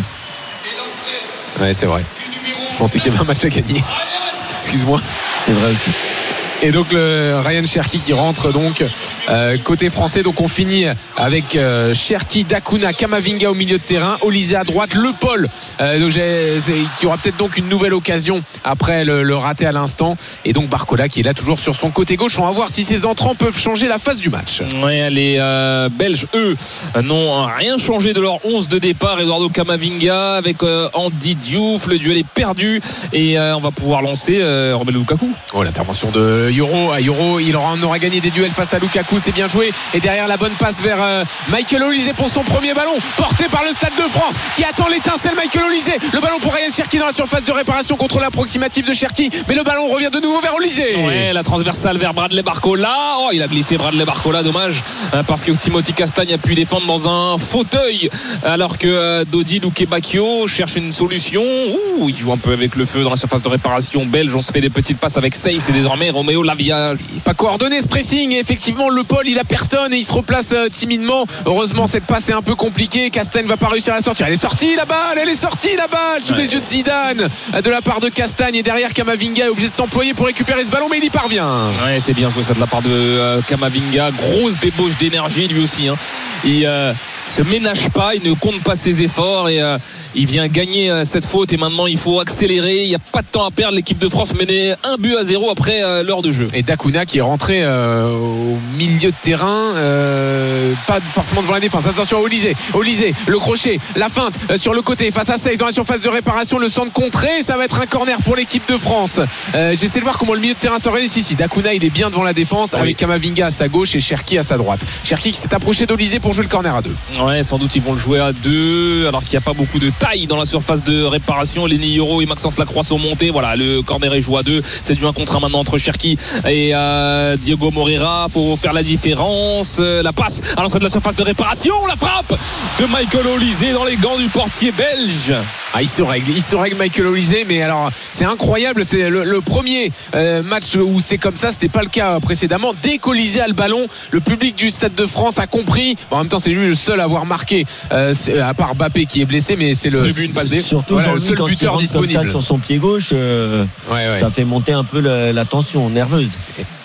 Ouais c'est vrai. Je pensais qu'il y avait un match à gagner. Excuse-moi. C'est vrai aussi. Et donc le Ryan Cherki qui rentre donc euh, côté français. Donc on finit avec euh, Cherki, Dacuna, Camavinga au milieu de terrain, Olise à droite, Le Paul euh, donc j'ai, qui aura peut-être donc une nouvelle occasion après le, le raté à l'instant. Et donc Barcola qui est là toujours sur son côté gauche. On va voir si ces entrants peuvent changer la face du match. Ouais, les euh, Belges eux n'ont rien changé de leur onze de départ. Eduardo Camavinga avec euh, Andy Diouf. Le duel est perdu et euh, on va pouvoir lancer euh, Romelu Lukaku. Oh l'intervention de Yoro, à Yoro, il aura, on aura gagné des duels face à Lukaku, c'est bien joué. Et derrière la bonne passe vers euh, Michael Olise pour son premier ballon, porté par le Stade de France qui attend l'étincelle. Michael Olise, le ballon pour Ryan Cherki dans la surface de réparation, contrôle approximatif de Cherki, mais le ballon revient de nouveau vers Olise. Ouais, la transversale vers Bradley Barcola. Oh, il a glissé Bradley Barcola, dommage, hein, parce que Timothy Castagne a pu défendre dans un fauteuil, alors que euh, Dodi Lukebakio cherche une solution. Ouh, il joue un peu avec le feu dans la surface de réparation belge. On se fait des petites passes avec Seyss et désormais Roméo Lavia. Il n'est pas coordonné ce pressing et effectivement Le Paul il a personne et il se replace euh, timidement. Heureusement cette passe est un peu compliquée. Castagne va pas réussir à la sortir. Elle est sortie la balle, elle est sortie la balle sous ouais. les yeux de Zidane de la part de Castagne et derrière Camavinga est obligé de s'employer pour récupérer ce ballon mais il y parvient. Ouais, c'est bien joué ça de la part de euh, Camavinga. Grosse débauche d'énergie lui aussi. Hein. Il euh, se ménage pas, il ne compte pas ses efforts et euh, il vient gagner euh, cette faute et maintenant il faut accélérer. Il n'y a pas de temps à perdre. L'équipe de France menait un but à zéro après euh, l'heure de jeu. Et Dacuna qui est rentré euh, au milieu de terrain, euh, pas forcément devant la défense. Attention à Olise, Olise, le crochet, la feinte euh, sur le côté face à Seyss dans la surface de réparation, le centre contré, ça va être un corner pour l'équipe de France. Euh, j'essaie de voir comment le milieu de terrain s'organise ici. Dacuna il est bien devant la défense oui. avec Camavinga à sa gauche et Cherki à sa droite. Cherki qui s'est approché d'Olise pour jouer le corner à deux. Ouais, sans doute ils vont le jouer à deux alors qu'il n'y a pas beaucoup de taille dans la surface de réparation. Lenny Yoro et Maxence Lacroix sont montés. Voilà, le corner est joué à deux. C'est du un contre un maintenant entre Cherki et euh, Diego Moreira. Faut faire la différence. Euh, la passe à l'entrée de la surface de réparation. La frappe de Michael Olise dans les gants du portier belge. Ah, il se règle, il se règle Michael Olise, mais alors c'est incroyable. C'est le, le premier euh, match où c'est comme ça. C'était pas le cas précédemment. Dès qu'Olise a le ballon, le public du Stade de France a compris. Bon, en même temps, c'est lui le seul à avoir marqué, euh, à part Mbappé qui est blessé, mais c'est le, but, c'est, surtout voilà, le seul quand buteur il disponible. Comme ça sur son pied gauche, euh, ouais, ouais. ça fait monter un peu la, la tension nerveuse.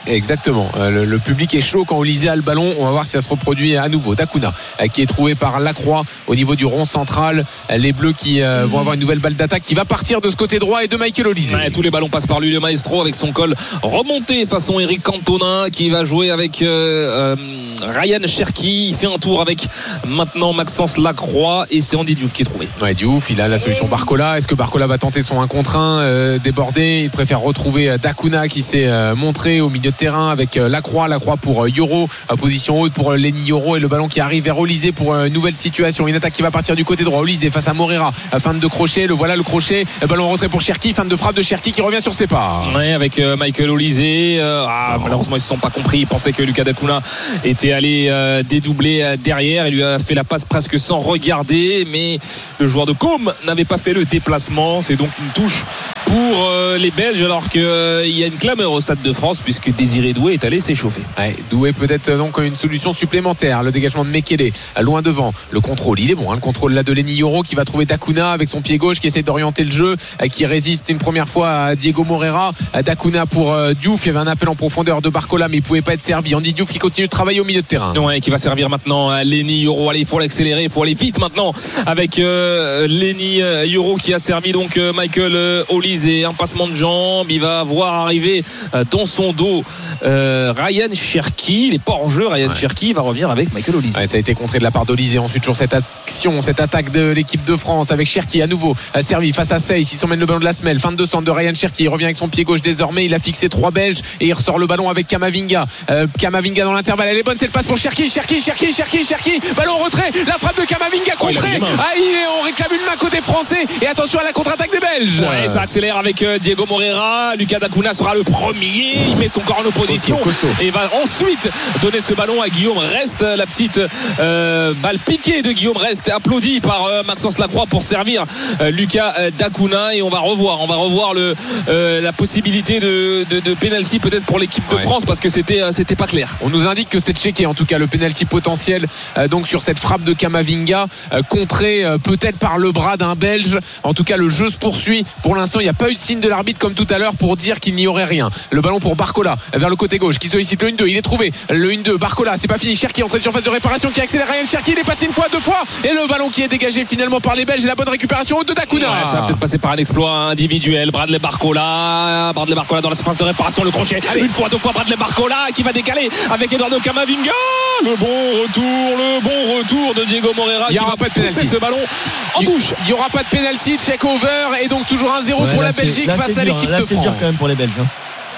exactement. Euh, le, le public est chaud quand Olysée a le ballon. On va voir si ça se reproduit à nouveau. Dacuna euh, qui est trouvé par Lacroix au niveau du rond central. Euh, les Bleus qui euh, vont avoir une nouvelle balle d'attaque qui va partir de ce côté droit et de Michael Olysée. Ouais, tous les ballons passent par lui, le maestro, avec son col remonté façon Eric Cantona, qui va jouer avec euh, euh, Ryan Cherki. Il fait un tour avec maintenant Maxence Lacroix et c'est Andy Diouf qui est trouvé. Ouais, Diouf, il a la solution Barcola. Est-ce que Barcola va tenter son un contre un euh, débordé? Il préfère retrouver euh, Dacuna qui s'est euh, montré au milieu de terrain avec euh, Lacroix. Lacroix pour euh, Yoro, à position haute pour euh, Lenny Yoro, et le ballon qui arrive vers Olysée pour une euh, nouvelle situation. Une attaque qui va partir du côté droit. Olysée face à Morera, euh, fin de crochet. Le voilà le crochet. Le ballon en retrait pour Cherki. Fin de frappe de Cherki qui revient sur ses pas. Ouais, avec euh, Michael Olysée. Euh, ah, malheureusement, ils se sont pas compris. Ils pensaient que Lucas Dacuna était allé euh, dédoubler euh, derrière. Il lui a fait la passe presque sans regarder, mais le joueur de Côme n'avait pas fait le déplacement. C'est donc une touche pour euh, les Belges, alors qu'il euh, y a une clameur au Stade de France puisque Désiré Doué est allé s'échauffer. Ouais, Doué peut-être euh, donc une solution supplémentaire. Le dégagement de Mekele loin devant. Le contrôle, il est bon, hein, le contrôle là de Lenny Yoro qui va trouver Dacuna avec son pied gauche qui essaie d'orienter le jeu, euh, qui résiste une première fois à Diego Morera. euh, Dacuna pour euh, Diouf. Il y avait un appel en profondeur de Barcola, mais il pouvait pas être servi. Andy Diouf qui continue de travailler au milieu de terrain. Ouais, qui va servir maintenant à Lenny Yoro. Allez, il faut l'accélérer, il faut aller vite maintenant avec euh, Lenny Yoro qui a servi donc euh, Michael euh, Olysée. Un passement de jambes, il va voir arriver euh, dans son dos euh, Ryan Cherki. Il n'est pas en jeu, Ryan ouais. Cherki va revenir avec Michael Olysée. Ouais, ça a été contré de la part d'Olysée. Ensuite, toujours cette action, cette attaque de l'équipe de France avec Cherki à nouveau euh, servi face à Seyss. Il s'emmène le ballon de la semelle. Fin de centre de Ryan Cherki. Il revient avec son pied gauche désormais. Il a fixé trois Belges et il ressort le ballon avec Kamavinga. Euh, Kamavinga dans l'intervalle. Elle est bonne cette passe pour Cherki. Cherki, Cherki, Cherki, Cherki. Ballon en retrait. La frappe de Kamavinga contrée. Oh, ah, on réclame une main côté français. Et attention à la contre-attaque des Belges. Ouais, ça accélère avec euh, Diego Morera. Lucas Dacuna sera le premier. Il met son corps en opposition et va ensuite donner ce ballon à Guillaume Rest. La petite euh, balle piquée de Guillaume Rest, applaudie par euh, Maxence Lacroix pour servir euh, Lucas euh, Dacuna. Et on va revoir, on va revoir le, euh, la possibilité de, de, de pénalty peut-être pour l'équipe de ouais. France parce que c'était, euh, c'était pas clair. On nous indique que c'est checké en tout cas le pénalty potentiel euh, donc sur cette frappe de Kamavinga euh, contré euh, peut-être par le bras d'un Belge. En tout cas le jeu se poursuit. Pour l'instant il n'y a pas eu de signe de l'arbitre comme tout à l'heure pour dire qu'il n'y aurait rien. Le ballon pour Barcola vers le côté gauche qui sollicite le un deux. Il est trouvé. Le un deux. Barcola, c'est pas fini. Cherki entrée de surface de réparation qui accélère. Ryan Cherki, il est passé une fois, deux fois. Et le ballon qui est dégagé finalement par les Belges. Et la bonne récupération de Dacuna. Ouais, ça va peut-être passer par un exploit individuel. Bradley Barcola. Bradley Barcola dans la surface de réparation. Le crochet. Allez. Une fois, deux fois. Bradley Barcola qui va décaler avec Eduardo Camavinga. Le bon retour. Le bon retour de Diego Morera. Il n'y aura pas de pénalty. Ce ballon en touche. Il n'y aura pas de pénalty. Check over. Et donc toujours un zéro ouais, pour la Belgique là, face à l'équipe là, de France. C'est dur quand même pour les Belges. Hein.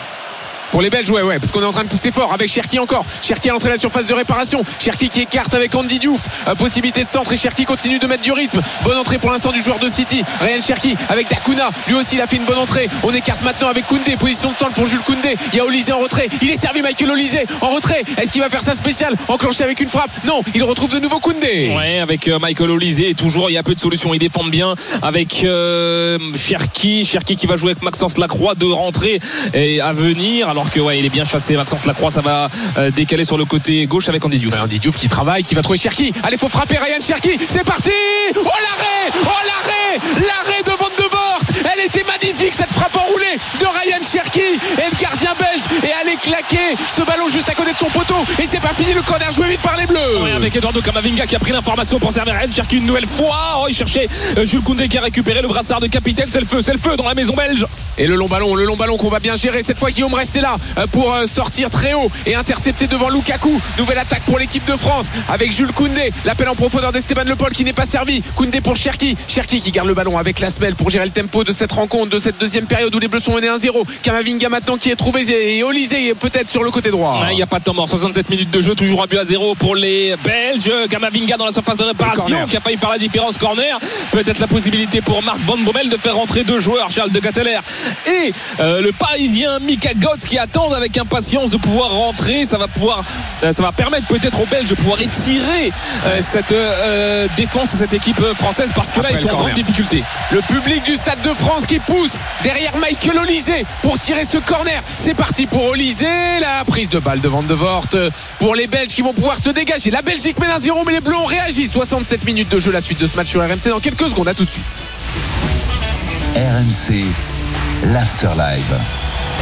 Pour les Belges, ouais, ouais, parce qu'on est en train de pousser fort avec Cherki encore. Cherki à l'entrée de la surface de réparation. Cherki qui écarte avec Andy Diouf. Euh, possibilité de centre et Cherki continue de mettre du rythme. Bonne entrée pour l'instant du joueur de City. Ryan Cherki avec Dacuna. Lui aussi, il a fait une bonne entrée. On écarte maintenant avec Koundé. Position de centre pour Jules Koundé. Il y a Olysée en retrait. Il est servi Michael Olysée en retrait. Est-ce qu'il va faire ça spécial? Enclenché avec une frappe? Non, il retrouve de nouveau Koundé. Ouais, avec euh, Michael Olysée. Toujours, il y a peu de solutions. Ils défendent bien avec euh, Cherki. Cherki qui va jouer avec Maxence Lacroix de rentrer et à venir. Alors que, ouais, il est bien chassé. Maxence Lacroix, ça va euh, décaler sur le côté gauche avec Andy Diouf. Ouais, Andy Diouf qui travaille, qui va trouver Cherki. Allez, faut frapper Ryan Cherki. C'est parti. Oh l'arrêt, oh l'arrêt, l'arrêt de Van de Voort. Elle était magnifique cette frappe enroulée de Ryan Cherki et le gardien belge est allé claquer ce ballon juste à côté de son poteau et c'est pas fini. Le corner joué vite par les Bleus. Ouais, avec Eduardo Camavinga qui a pris l'information pour servir Ryan Cherki une nouvelle fois. Oh, il cherchait euh, Jules Koundé qui a récupéré le brassard de capitaine. C'est le feu, c'est le feu dans la maison belge. Et le long ballon, le long ballon qu'on va bien gérer cette fois. Guillaume Rest est là pour euh, sortir très haut et intercepter devant Lukaku. Nouvelle attaque pour l'équipe de France avec Jules Koundé. L'appel en profondeur d'Esteban Le Paul qui n'est pas servi. Koundé pour Cherki. Cherki qui garde le ballon avec la semelle pour gérer le tempo de cette rencontre, de cette deuxième période où les Bleus sont menés un zéro. Kamavinga maintenant qui est trouvé et Olysée peut-être sur le côté droit. Il n'y a pas de temps mort. soixante-sept minutes de jeu, toujours un but à zéro pour les Belges. Kamavinga dans la surface de réparation qui a failli faire la différence. Corner. Peut-être la possibilité pour Marc Van Bommel de faire rentrer deux joueurs, Charles de Gateller et euh, le Parisien Mika Götze qui attendent avec impatience de pouvoir rentrer. Ça va pouvoir, euh, ça va permettre peut-être aux Belges de pouvoir étirer euh, cette euh, défense de cette équipe française parce que là Après ils sont en grande difficulté. Le public du Stade de France qui pousse derrière Michael Olysée pour tirer ce corner. C'est parti pour Olysée. La prise de balle de Van de Voort pour les Belges qui vont pouvoir se dégager. La Belgique mène un zéro mais les Bleus ont réagi. soixante-sept minutes de jeu, la suite de ce match sur R M C dans quelques secondes. À tout de suite. R M C, l'Afterlive.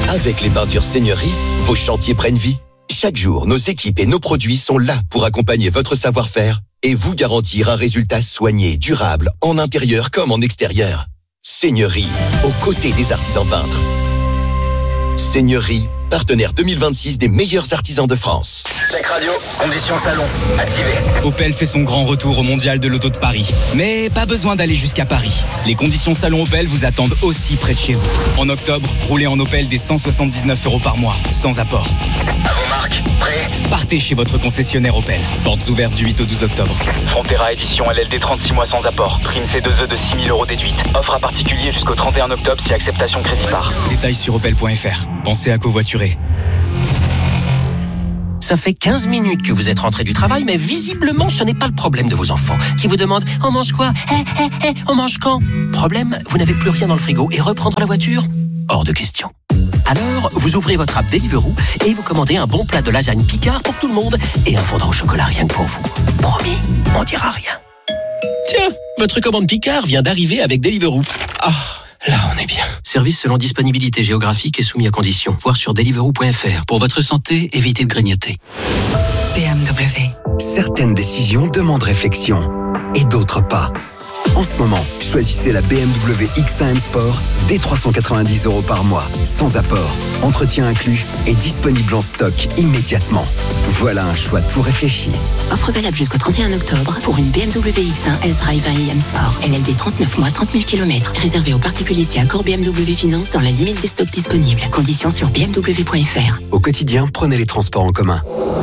Avec les peintures Seigneurie, vos chantiers prennent vie. Chaque jour, nos équipes et nos produits sont là pour accompagner votre savoir-faire et vous garantir un résultat soigné, durable, en intérieur comme en extérieur. Seigneurie, aux côtés des artisans peintres. Seigneurie, partenaire deux mille vingt-six des meilleurs artisans de France. Check radio, conditions salon, activé. Opel fait son grand retour au mondial de l'auto de Paris. Mais pas besoin d'aller jusqu'à Paris. Les conditions salon Opel vous attendent aussi près de chez vous. En octobre, roulez en Opel des cent soixante-dix-neuf euros par mois, sans apport. À vos marques, prêts ? Partez chez votre concessionnaire Opel. Portes ouvertes du huit au douze octobre. Frontera édition L L D trente-six mois sans apport. Prime C deux E de six mille euros déduite. Offre à particulier jusqu'au trente et un octobre si acceptation crédit par. Détails sur opel point f r. Pensez à covoiturer. Ça fait quinze minutes que vous êtes rentré du travail, mais visiblement, ce n'est pas le problème de vos enfants qui vous demandent « On mange quoi ? Hé, hé, hé, on mange quand ?» Problème, vous n'avez plus rien dans le frigo et reprendre la voiture ? Hors de question. Alors, vous ouvrez votre app Deliveroo et vous commandez un bon plat de lasagne Picard pour tout le monde et un fondant au chocolat rien que pour vous. Promis, on dira rien. Tiens, votre commande Picard vient d'arriver avec Deliveroo. Ah, là on est bien. Service selon disponibilité géographique et soumis à conditions. Voir sur deliveroo point f r. Pour votre santé, évitez de grignoter. B M W. Certaines décisions demandent réflexion et d'autres pas. En ce moment, choisissez la B M W X un M Sport dès trois cent quatre-vingt-dix euros par mois, sans apport, entretien inclus et disponible en stock immédiatement. Voilà un choix tout réfléchi. Offre valable jusqu'au trente et un octobre pour une B M W X un S-Drive un i M Sport. L L D trente-neuf mois, trente mille kilomètres. Réservé aux particuliers si accord B M W Finance dans la limite des stocks disponibles. Conditions sur b m w point f r. Au quotidien, prenez les transports en commun.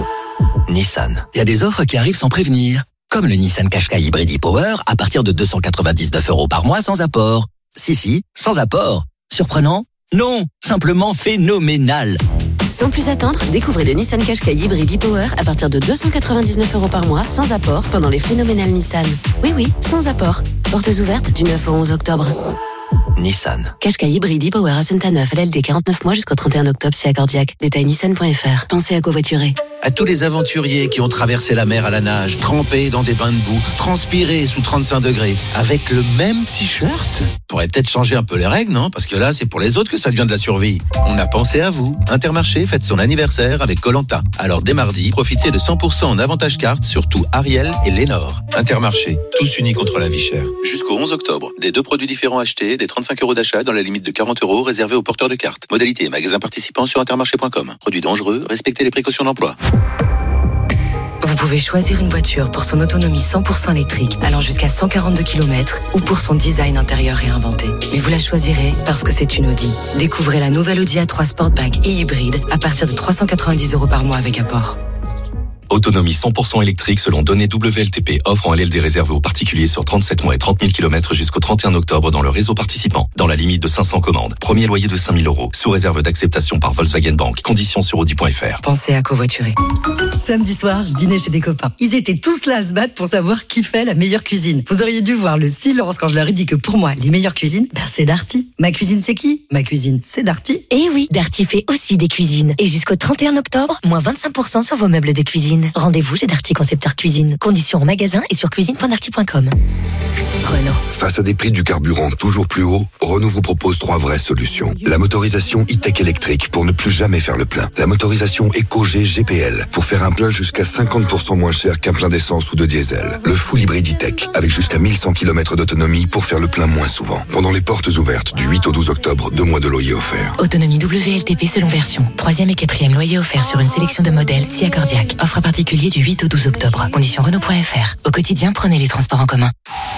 Nissan. Il y a des offres qui arrivent sans prévenir. Comme le Nissan Qashqai Hybrid e-Power à partir de deux cent quatre-vingt-dix-neuf euros par mois sans apport. Si, si, sans apport. Surprenant ? Non, simplement phénoménal. Sans plus attendre, découvrez le Nissan Qashqai Hybrid e-Power à partir de deux cent quatre-vingt-dix-neuf euros par mois sans apport pendant les phénoménales Nissan. Oui, oui, sans apport. Portes ouvertes du neuf au onze octobre. Nissan. Qashqai Hybrid e-Power à Saint-Neuf, L L D quarante-neuf mois jusqu'au trente et un octobre si accordiaque. Détail nissan point f r. Pensez à covoiturer. À tous les aventuriers qui ont traversé la mer à la nage, trempés dans des bains de boue, transpirés sous trente-cinq degrés, avec le même t-shirt. Faudrait peut-être changer un peu les règles, non ? Parce que là, c'est pour les autres que ça devient de la survie. On a pensé à vous. Intermarché fête son anniversaire avec Koh-Lanta. Alors dès mardi, profitez de cent pour cent en avantage carte sur tout Ariel et Lénore. Intermarché, tous unis contre la vie chère. Jusqu'au onze octobre, des deux produits différents achetés, des trente-cinq euros d'achat dans la limite de quarante euros réservés aux porteurs de cartes. Modalité et magasins participants sur intermarché point com. Produits dangereux, respectez les précautions d'emploi. Vous pouvez choisir une voiture pour son autonomie cent pour cent électrique, allant jusqu'à cent quarante-deux kilomètres, ou pour son design intérieur réinventé. Mais vous la choisirez parce que c'est une Audi. Découvrez la nouvelle Audi A trois Sportback et hybride à partir de trois cent quatre-vingt-dix euros par mois avec apport. Autonomie cent pour cent électrique selon données W L T P. Offre en L L D réservée aux particuliers sur trente-sept mois et trente mille kilomètres jusqu'au trente et un octobre dans le réseau participant. Dans la limite de cinq cents commandes. Premier loyer de cinq mille euros. Sous réserve d'acceptation par Volkswagen Bank. Conditions sur audi point f r. Pensez à covoiturer. Samedi soir, je dînais chez des copains. Ils étaient tous là à se battre pour savoir qui fait la meilleure cuisine. Vous auriez dû voir le silence quand je leur ai dit que pour moi, les meilleures cuisines, ben c'est Darty. Ma cuisine, c'est qui ? Ma cuisine, c'est Darty. Eh oui, Darty fait aussi des cuisines. Et jusqu'au trente et un octobre, moins vingt-cinq pour cent sur vos meubles de cuisine. Rendez-vous chez Darty Concepteur Cuisine. Conditions en magasin et sur cuisine point darty point com. Renault. Face à des prix du carburant toujours plus hauts, Renault vous propose trois vraies solutions. La motorisation e-tech électrique pour ne plus jamais faire le plein. La motorisation EcoG G P L pour faire un plein jusqu'à cinquante pour cent moins cher qu'un plein d'essence ou de diesel. Le full hybride e-tech avec jusqu'à mille cent kilomètres d'autonomie pour faire le plein moins souvent. Pendant les portes ouvertes du huit au douze octobre, deux mois de loyer offert. Autonomie W L T P selon version. Troisième et quatrième loyer offert sur une sélection de modèles si accordiaque. Offre à particulier du huit au douze octobre. Conditions Renault point f r. Au quotidien, prenez les transports en commun.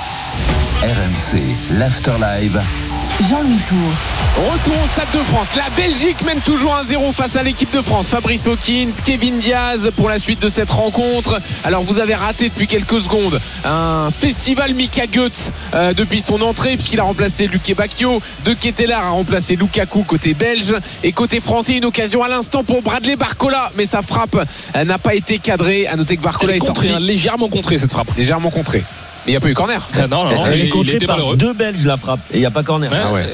R M C, l'Afterlive. Jean-Louis Tour. Retour au Stade de France. La Belgique mène toujours un zéro face à l'équipe de France. Fabrice Hawkins, Kevin Diaz pour la suite de cette rencontre. Alors vous avez raté depuis quelques secondes un festival Mika Goetz euh, depuis son entrée puisqu'il a remplacé Luke Bacchio. De Ketelaere a remplacé Lukaku côté belge. Et côté français, une occasion à l'instant pour Bradley Barcola. Mais sa frappe euh, n'a pas été cadrée. À noter que Barcola est, est contré, sorti. Hein, légèrement contré cette frappe. Légèrement contré. Mais il n'y a pas eu corner. Ah non, non, non, elle il, est contrée par malheureux. deux Belges la frappe et il n'y a pas corner. Ah ouais.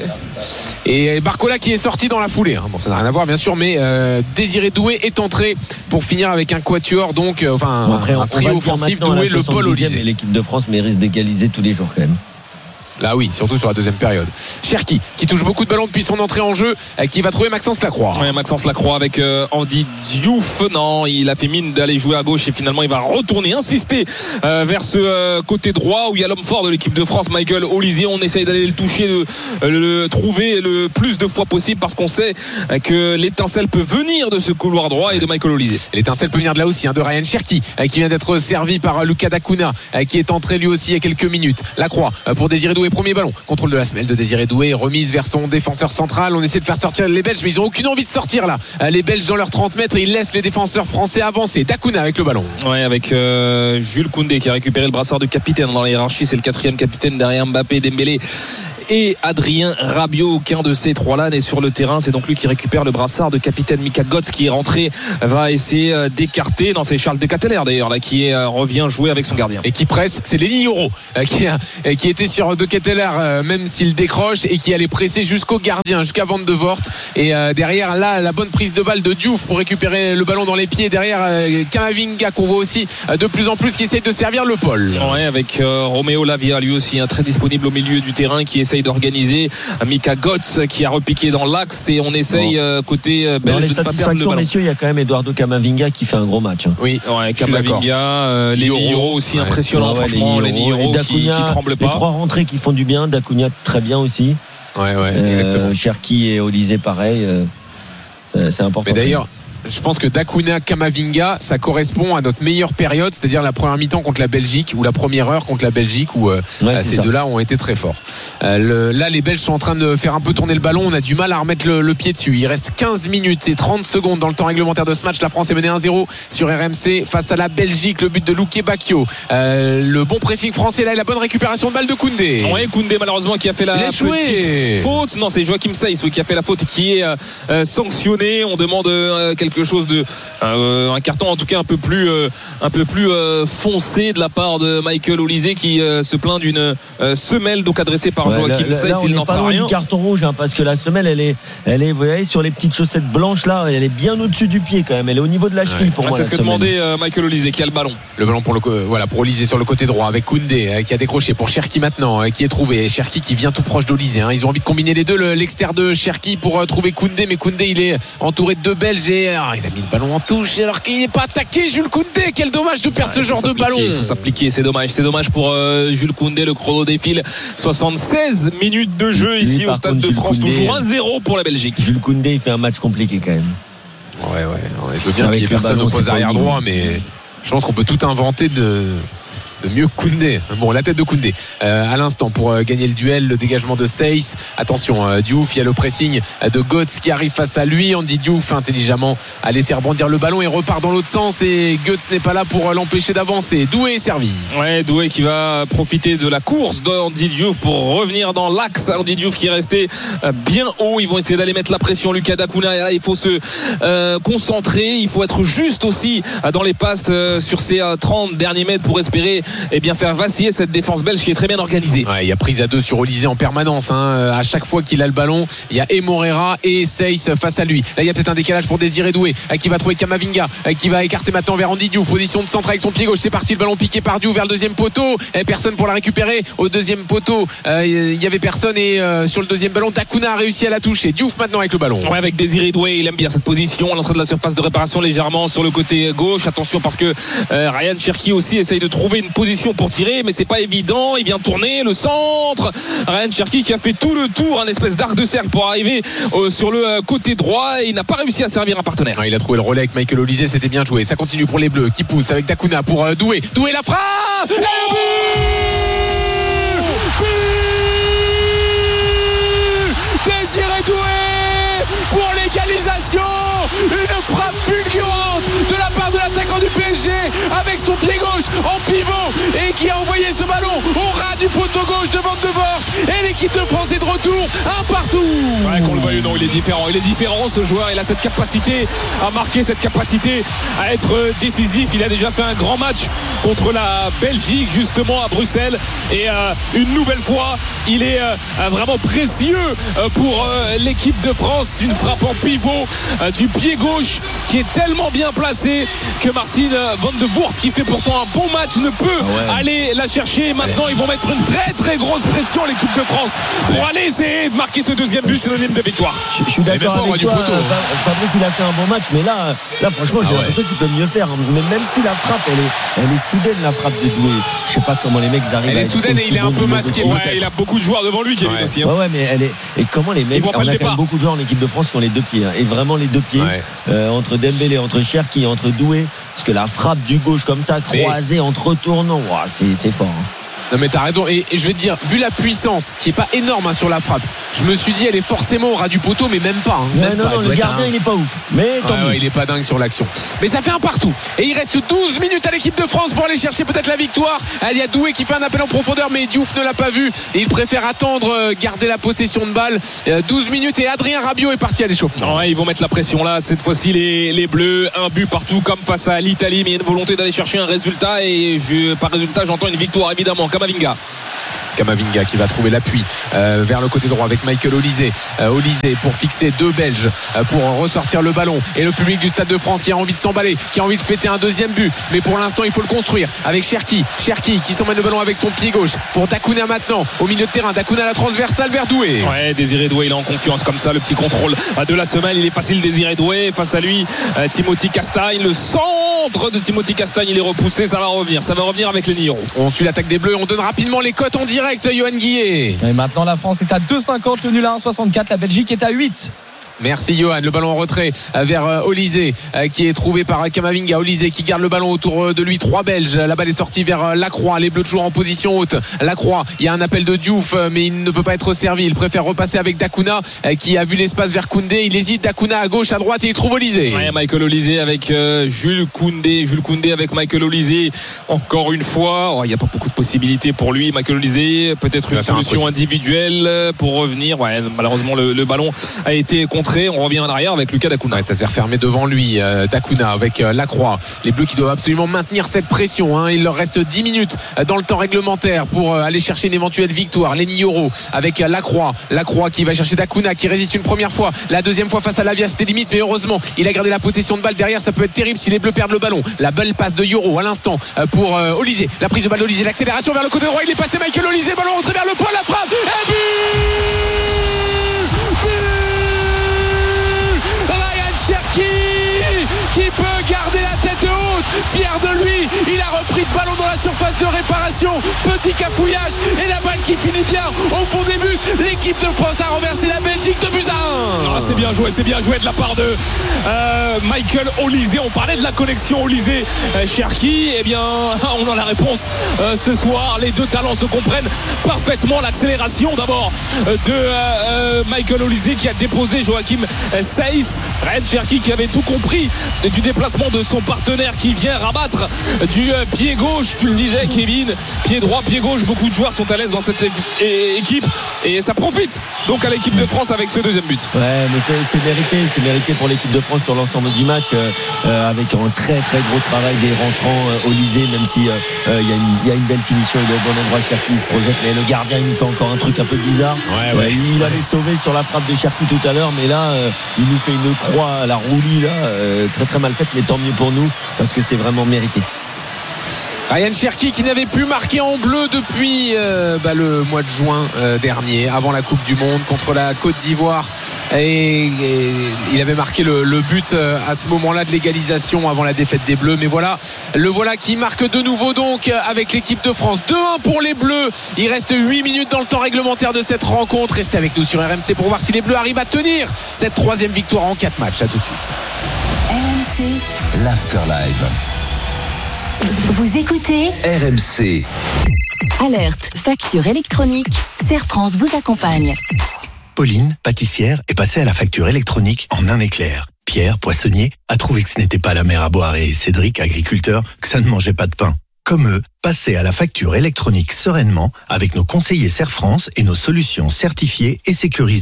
Et Barcola qui est sorti dans la foulée. Bon, ça n'a rien à voir bien sûr, mais euh, Désiré Doué est entré pour finir avec un quatuor, donc euh, enfin bon, après, un trio offensif. Doué, Le Paul, Olysée. Et l'équipe de France mérite d'égaliser tous les jours quand même. Là oui, surtout sur la deuxième période. Cherki qui touche beaucoup de ballons depuis son entrée en jeu, qui va trouver Maxence Lacroix. Ouais, Maxence Lacroix avec euh, Andy Diouf. Non, il a fait mine d'aller jouer à gauche et finalement il va retourner, insister euh, vers ce euh, côté droit où il y a l'homme fort de l'équipe de France, Michael Olise. On essaye d'aller le toucher, le, le, le trouver le plus de fois possible parce qu'on sait que l'étincelle peut venir de ce couloir droit et de Michael Olise. L'étincelle peut venir de là aussi, hein, de Ryan Cherki qui vient d'être servi par Lucas Dacuna qui est entré lui aussi il y a quelques minutes. Lacroix pour Désiré Doué, premier ballon, contrôle de la semelle de Désiré Doué, remise vers son défenseur central. On essaie de faire sortir les Belges mais ils n'ont aucune envie de sortir là. Les Belges dans leurs trente mètres et ils laissent les défenseurs français avancer. Dacuna avec le ballon. Ouais, avec euh, Jules Koundé qui a récupéré le brassard de capitaine dans la hiérarchie. C'est le quatrième capitaine derrière Mbappé, Dembélé et Adrien Rabiot. Aucun de ces trois-là n'est sur le terrain. C'est donc lui qui récupère le brassard de capitaine. Mika Götze qui est rentré va essayer d'écarter. Non, c'est Charles de Ketteler d'ailleurs là qui est, revient jouer avec son gardien. Et qui presse, c'est Lenny Yoro qui, a, qui était sur de Ketteler même s'il décroche et qui allait presser jusqu'au gardien, jusqu'à Van de Voort. Et euh, derrière là la bonne prise de balle de Diouf pour récupérer le ballon dans les pieds. Derrière euh, Kamavinga qu'on voit aussi euh, de plus en plus qui essaye de servir le pôle. Ouais, avec euh, Roméo Lavia lui aussi hein, très disponible au milieu du terrain qui essaye d'organiser. Mika Götze qui a repiqué dans l'axe et on essaye euh, côté euh, belge de ne pas perdre le ballon. Messieurs, il y a quand même Eduardo Camavinga qui fait un gros match. Hein. Oui, ouais, Camavinga, euh, Lenny Yoro aussi ouais. impressionnant, ouais, franchement, Lenny Yoro qui, qui tremble pas. Les trois rentrées qui font du bien, Dacuna très bien aussi. Ouais, ouais, euh, exactement. Cherki et Olise pareil, euh, c'est, c'est important. Mais d'ailleurs, je pense que Dacuna, Camavinga, ça correspond à notre meilleure période, c'est-à-dire la première mi-temps contre la Belgique ou la première heure contre la Belgique où euh, ouais, ces deux-là ont été très forts. Euh, le, là, les Belges sont en train de faire un peu tourner le ballon. On a du mal à remettre le, le pied dessus. Il reste quinze minutes et trente secondes dans le temps réglementaire de ce match. La France est menée un zéro sur R M C face à la Belgique. Le but de Luke Bacchio. Euh, le bon pressing français là et la bonne récupération de balle de Koundé. Oui, Koundé malheureusement qui a fait la petite faute. Non, c'est Joachim Seyss oui, qui a fait la faute qui est euh, sanctionné. On demande euh, quelque chose de Euh, un carton en tout cas un peu plus euh, un peu plus euh, foncé de la part de Michael Olise qui euh, se plaint d'une euh, semelle donc adressée par ouais, Joachim Seyss. Il n'en sait rien. Du carton rouge hein, parce que la semelle elle est elle est vous voyez sur les petites chaussettes blanches là elle est bien au-dessus du pied quand même, elle est au niveau de la cheville ouais. pour ouais, moi. C'est ce que semelle. demandait euh, Michael Olise qui a le ballon. Le ballon pour le voilà pour Olise sur le côté droit avec Koundé euh, qui a décroché pour Cherki maintenant euh, qui est trouvé. Cherki qui vient tout proche d'Olise. Hein. Ils ont envie de combiner les deux, le, l'extérieur de Cherki pour euh, trouver Koundé, mais Koundé il est entouré de deux Belges et ah, il a mis le ballon en touche alors qu'il n'est pas attaqué. Jules Koundé, quel dommage de perdre ah, ce genre de ballon. Il faut s'appliquer, c'est dommage, c'est dommage pour euh, Jules Koundé. Le chrono défile, soixante-seize minutes de jeu ici oui, au Stade contre, de France, Koundé, toujours un zéro pour la Belgique. Jules Koundé il fait un match compliqué quand même. Ouais ouais, ouais je veux bien qu'il y ait personne au poste arrière droit, mais je pense qu'on peut tout inventer de de mieux Koundé. Bon, la tête de Koundé euh, à l'instant pour euh, gagner le duel, le dégagement de Seyss. Attention, euh, Diouf, il y a le pressing de Götze qui arrive face à lui. Andy Diouf intelligemment a laissé rebondir le ballon et repart dans l'autre sens et Götze n'est pas là pour euh, l'empêcher d'avancer. Doué est servi. Ouais, Doué qui va profiter de la course d'Andy Diouf pour revenir dans l'axe. Andy Diouf qui est resté euh, bien haut. Ils vont essayer d'aller mettre la pression. Lucas Dacuna, là, il faut se euh, concentrer. Il faut être juste aussi euh, dans les passes euh, sur ces euh, trente derniers mètres pour espérer et bien faire vaciller cette défense belge qui est très bien organisée. Ouais, il y a prise à deux sur Olise en permanence hein. À chaque fois qu'il a le ballon il y a Emorera et Seyss face à lui. Là il y a peut-être un décalage pour Désiré Doué qui va trouver Camavinga qui va écarter maintenant vers Andy Diouf, position de centre avec son pied gauche. C'est parti, le ballon piqué par Diouf vers le deuxième poteau et personne pour la récupérer. Au deuxième poteau euh, il y avait personne et euh, sur le deuxième ballon Dacuna a réussi à la toucher. Diouf maintenant avec le ballon. Ouais, avec Désiré Doué, il aime bien cette position à l'entrée de la surface de réparation légèrement sur le côté gauche. Attention parce que euh, Ryan Cherki aussi essaye de trouver une position pour tirer mais c'est pas évident. Il vient tourner le centre. Ryan Cherki qui a fait tout le tour, un espèce d'arc de cercle pour arriver euh, sur le euh, côté droit et il n'a pas réussi à servir un partenaire. Ah, il a trouvé le relais avec Michael Olise, c'était bien joué. Ça continue pour les Bleus qui poussent avec Dacuna pour euh, Doué. Doué la frappe et le but Désiré Doué pour l'égalisation. Une frappe fulgurante de la part de l'attaquant du P S G avec son pied gauche en pivot et qui a envoyé ce ballon au ras du poteau gauche de Van de Voort et l'équipe de France est de retour un partout. Ouais, qu'on le veuille sérieux, non, il est différent. Il est différent, ce joueur. Il a cette capacité à marquer, cette capacité à être décisif. Il a déjà fait un grand match contre la Belgique, justement, à Bruxelles. Et euh, une nouvelle fois, il est euh, vraiment précieux euh, pour euh, l'équipe de France. Une frappe en pivot euh, du pied gauche qui est tellement bien placé que Martin Van de Voort, qui fait pourtant un bon match, ne peut ah ouais. aller la chercher. Et maintenant, ouais. ils vont mettre une très très grosse pression, l'équipe de France, pour ouais. aller essayer de marquer ce deuxième but synonyme de victoire. Je, je suis d'accord avec toi. Fabrice, il a fait un bon match, mais là, là franchement, j'ai ah l'impression ouais. qu'il peut mieux faire. Mais même si la frappe, elle est, elle est soudaine, la frappe de Doué. Je sais pas comment les mecs arrivent. Elle est soudaine et il est un peu masqué. Ouais, il a beaucoup de joueurs devant lui qui ouais. aussi. Hein. Ouais, ouais, mais elle est. Et comment les mecs. On a quand même beaucoup de joueurs en équipe de France qui ont les deux pieds. Hein, et vraiment les deux pieds. Ouais. Euh, entre Dembélé, entre Cherki, entre Doué. Parce que la frappe du gauche comme ça, croisée, mais... en retournant, wow, c'est, c'est fort. Hein. Non mais t'as raison, et, et je vais te dire, vu la puissance qui est pas énorme hein, sur la frappe, je me suis dit elle est forcément au ras du poteau, mais même pas. Hein, mais même non, pas. non, le gardien un... il est pas ouf. Mais tant ouais, mieux. Ouais, il est pas dingue sur l'action. Mais ça fait un partout. Et il reste douze minutes à l'équipe de France pour aller chercher peut-être la victoire. Il y a Doué qui fait un appel en profondeur, mais Diouf ne l'a pas vu. Et il préfère attendre, garder la possession de balle. douze minutes et Adrien Rabiot est parti à l'échauffement. Ouais, ils vont mettre la pression là. Cette fois-ci, les, les Bleus, un but partout comme face à l'Italie, mais il y a une volonté d'aller chercher un résultat. Et je, par résultat, j'entends une victoire évidemment. Kamavinga. Kamavinga qui va trouver l'appui euh, vers le côté droit avec Michael Olysée. Euh, Olysée pour fixer deux Belges euh, pour ressortir le ballon, et le public du Stade de France qui a envie de s'emballer, qui a envie de fêter un deuxième but, mais pour l'instant il faut le construire avec Cherki. Cherki qui s'emmène le ballon avec son pied gauche pour Dakouna maintenant au milieu de terrain. Dakouna la transversale vers Doué. Ouais, Désiré Doué, il est en confiance comme ça, le petit contrôle de la semelle, il est facile. Désiré Doué, face à lui euh, Timothy Castagne, le centre de Timothy Castagne, il est repoussé, ça va revenir, ça va revenir avec les Niro. On suit l'attaque des Bleus, on donne rapidement les cotes en direct. Johan Guillet. Et maintenant la France est à deux cinquante, le nul à un soixante-quatre, la Belgique est à huit. Merci Johan. Le ballon en retrait vers Olysée qui est trouvé par Kamavinga. Olysée qui garde le ballon autour de lui. Trois Belges. La balle est sortie vers Lacroix. Les Bleus toujours en position haute. Lacroix, il y a un appel de Diouf, mais il ne peut pas être servi. Il préfère repasser avec Dakouna qui a vu l'espace vers Koundé. Il hésite. Dakouna à gauche, à droite, et il trouve Olysée. Ouais, Michael Olysée avec euh, Jules Koundé. Jules Koundé avec Michael Olysée. Encore une fois, oh, il n'y a pas beaucoup de possibilités pour lui. Michael Olysée, peut-être une solution individuelle pour revenir. Ouais, malheureusement, le, le ballon a été contré. On revient en arrière avec Lucas Dakouna. Ouais, ça s'est refermé devant lui. euh, Dakouna avec euh, Lacroix. Les Bleus qui doivent absolument maintenir cette pression. Hein. Il leur reste dix minutes dans le temps réglementaire pour euh, aller chercher une éventuelle victoire. Lenny Yoro avec euh, Lacroix. Lacroix qui va chercher Dakouna, qui résiste une première fois. La deuxième fois face à Lavia, c'était limite, mais heureusement, il a gardé la possession de balle. Derrière, ça peut être terrible si les Bleus perdent le ballon. La belle passe de Yoro à l'instant euh, pour euh, Olysée. La prise de balle d'Olysée, l'accélération vers le côté droit. Il est passé Michael Olysée. Ballon rentré vers le poids, la frappe. Et but, Cherki qui peut garder la tête haute, fier de lui. Il a repris ce ballon dans la surface de réparation, petit cafouillage et la balle qui finit bien au fond des buts. L'équipe de France a renversé la Belgique de buts à un. Ah, c'est bien joué, c'est bien joué de la part de euh, Michael Olysée. On parlait de la connexion Olysée Cherki. Eh bien, on a la réponse euh, ce soir. Les deux talents se comprennent parfaitement. L'accélération d'abord de euh, Michael Olysée qui a déposé Joachim Seyss. Red Cherki qui avait tout compris du déplacement de son partenaire qui vient rabattre du pied gauche. Tu le disais Kevin, pied droit, pied gauche, beaucoup de joueurs sont à l'aise dans cette équipe et ça profite donc à l'équipe de France avec ce deuxième but. Ouais, mais c'est, c'est mérité, c'est mérité pour l'équipe de France sur l'ensemble du match euh, avec un très très gros travail des rentrants euh, Olysée, même si il euh, y, euh, y a une belle finition, il est au bon endroit. Cherki se projette, mais le gardien il nous fait encore un truc un peu bizarre. Ouais, ouais. Euh, il avait sauvé sur la frappe de Cherki tout à l'heure, mais là euh, il nous fait une croix à la roulis là, euh, très très mal faite, mais tant mieux pour nous parce que c'est vraiment mérité. Ryan Cherki qui n'avait plus marqué en bleu depuis euh, bah, le mois de juin euh, dernier, avant la Coupe du Monde contre la Côte d'Ivoire, et, et il avait marqué le, le but euh, à ce moment-là de l'égalisation avant la défaite des Bleus. Mais voilà, le voilà qui marque de nouveau donc avec l'équipe de France. deux un pour les Bleus. Il reste huit minutes dans le temps réglementaire de cette rencontre. Restez avec nous sur R M C pour voir si les Bleus arrivent à tenir cette troisième victoire en quatre matchs. À tout de suite. R M C l'Afterlife. Vous écoutez R M C. Alerte, facture électronique, Serre France vous accompagne. Pauline, pâtissière, est passée à la facture électronique en un éclair. Pierre, poissonnier, a trouvé que ce n'était pas la mer à boire et Cédric, agriculteur, que ça ne mangeait pas de pain. Comme eux, passez à la facture électronique sereinement avec nos conseillers Serre France et nos solutions certifiées et sécurisées.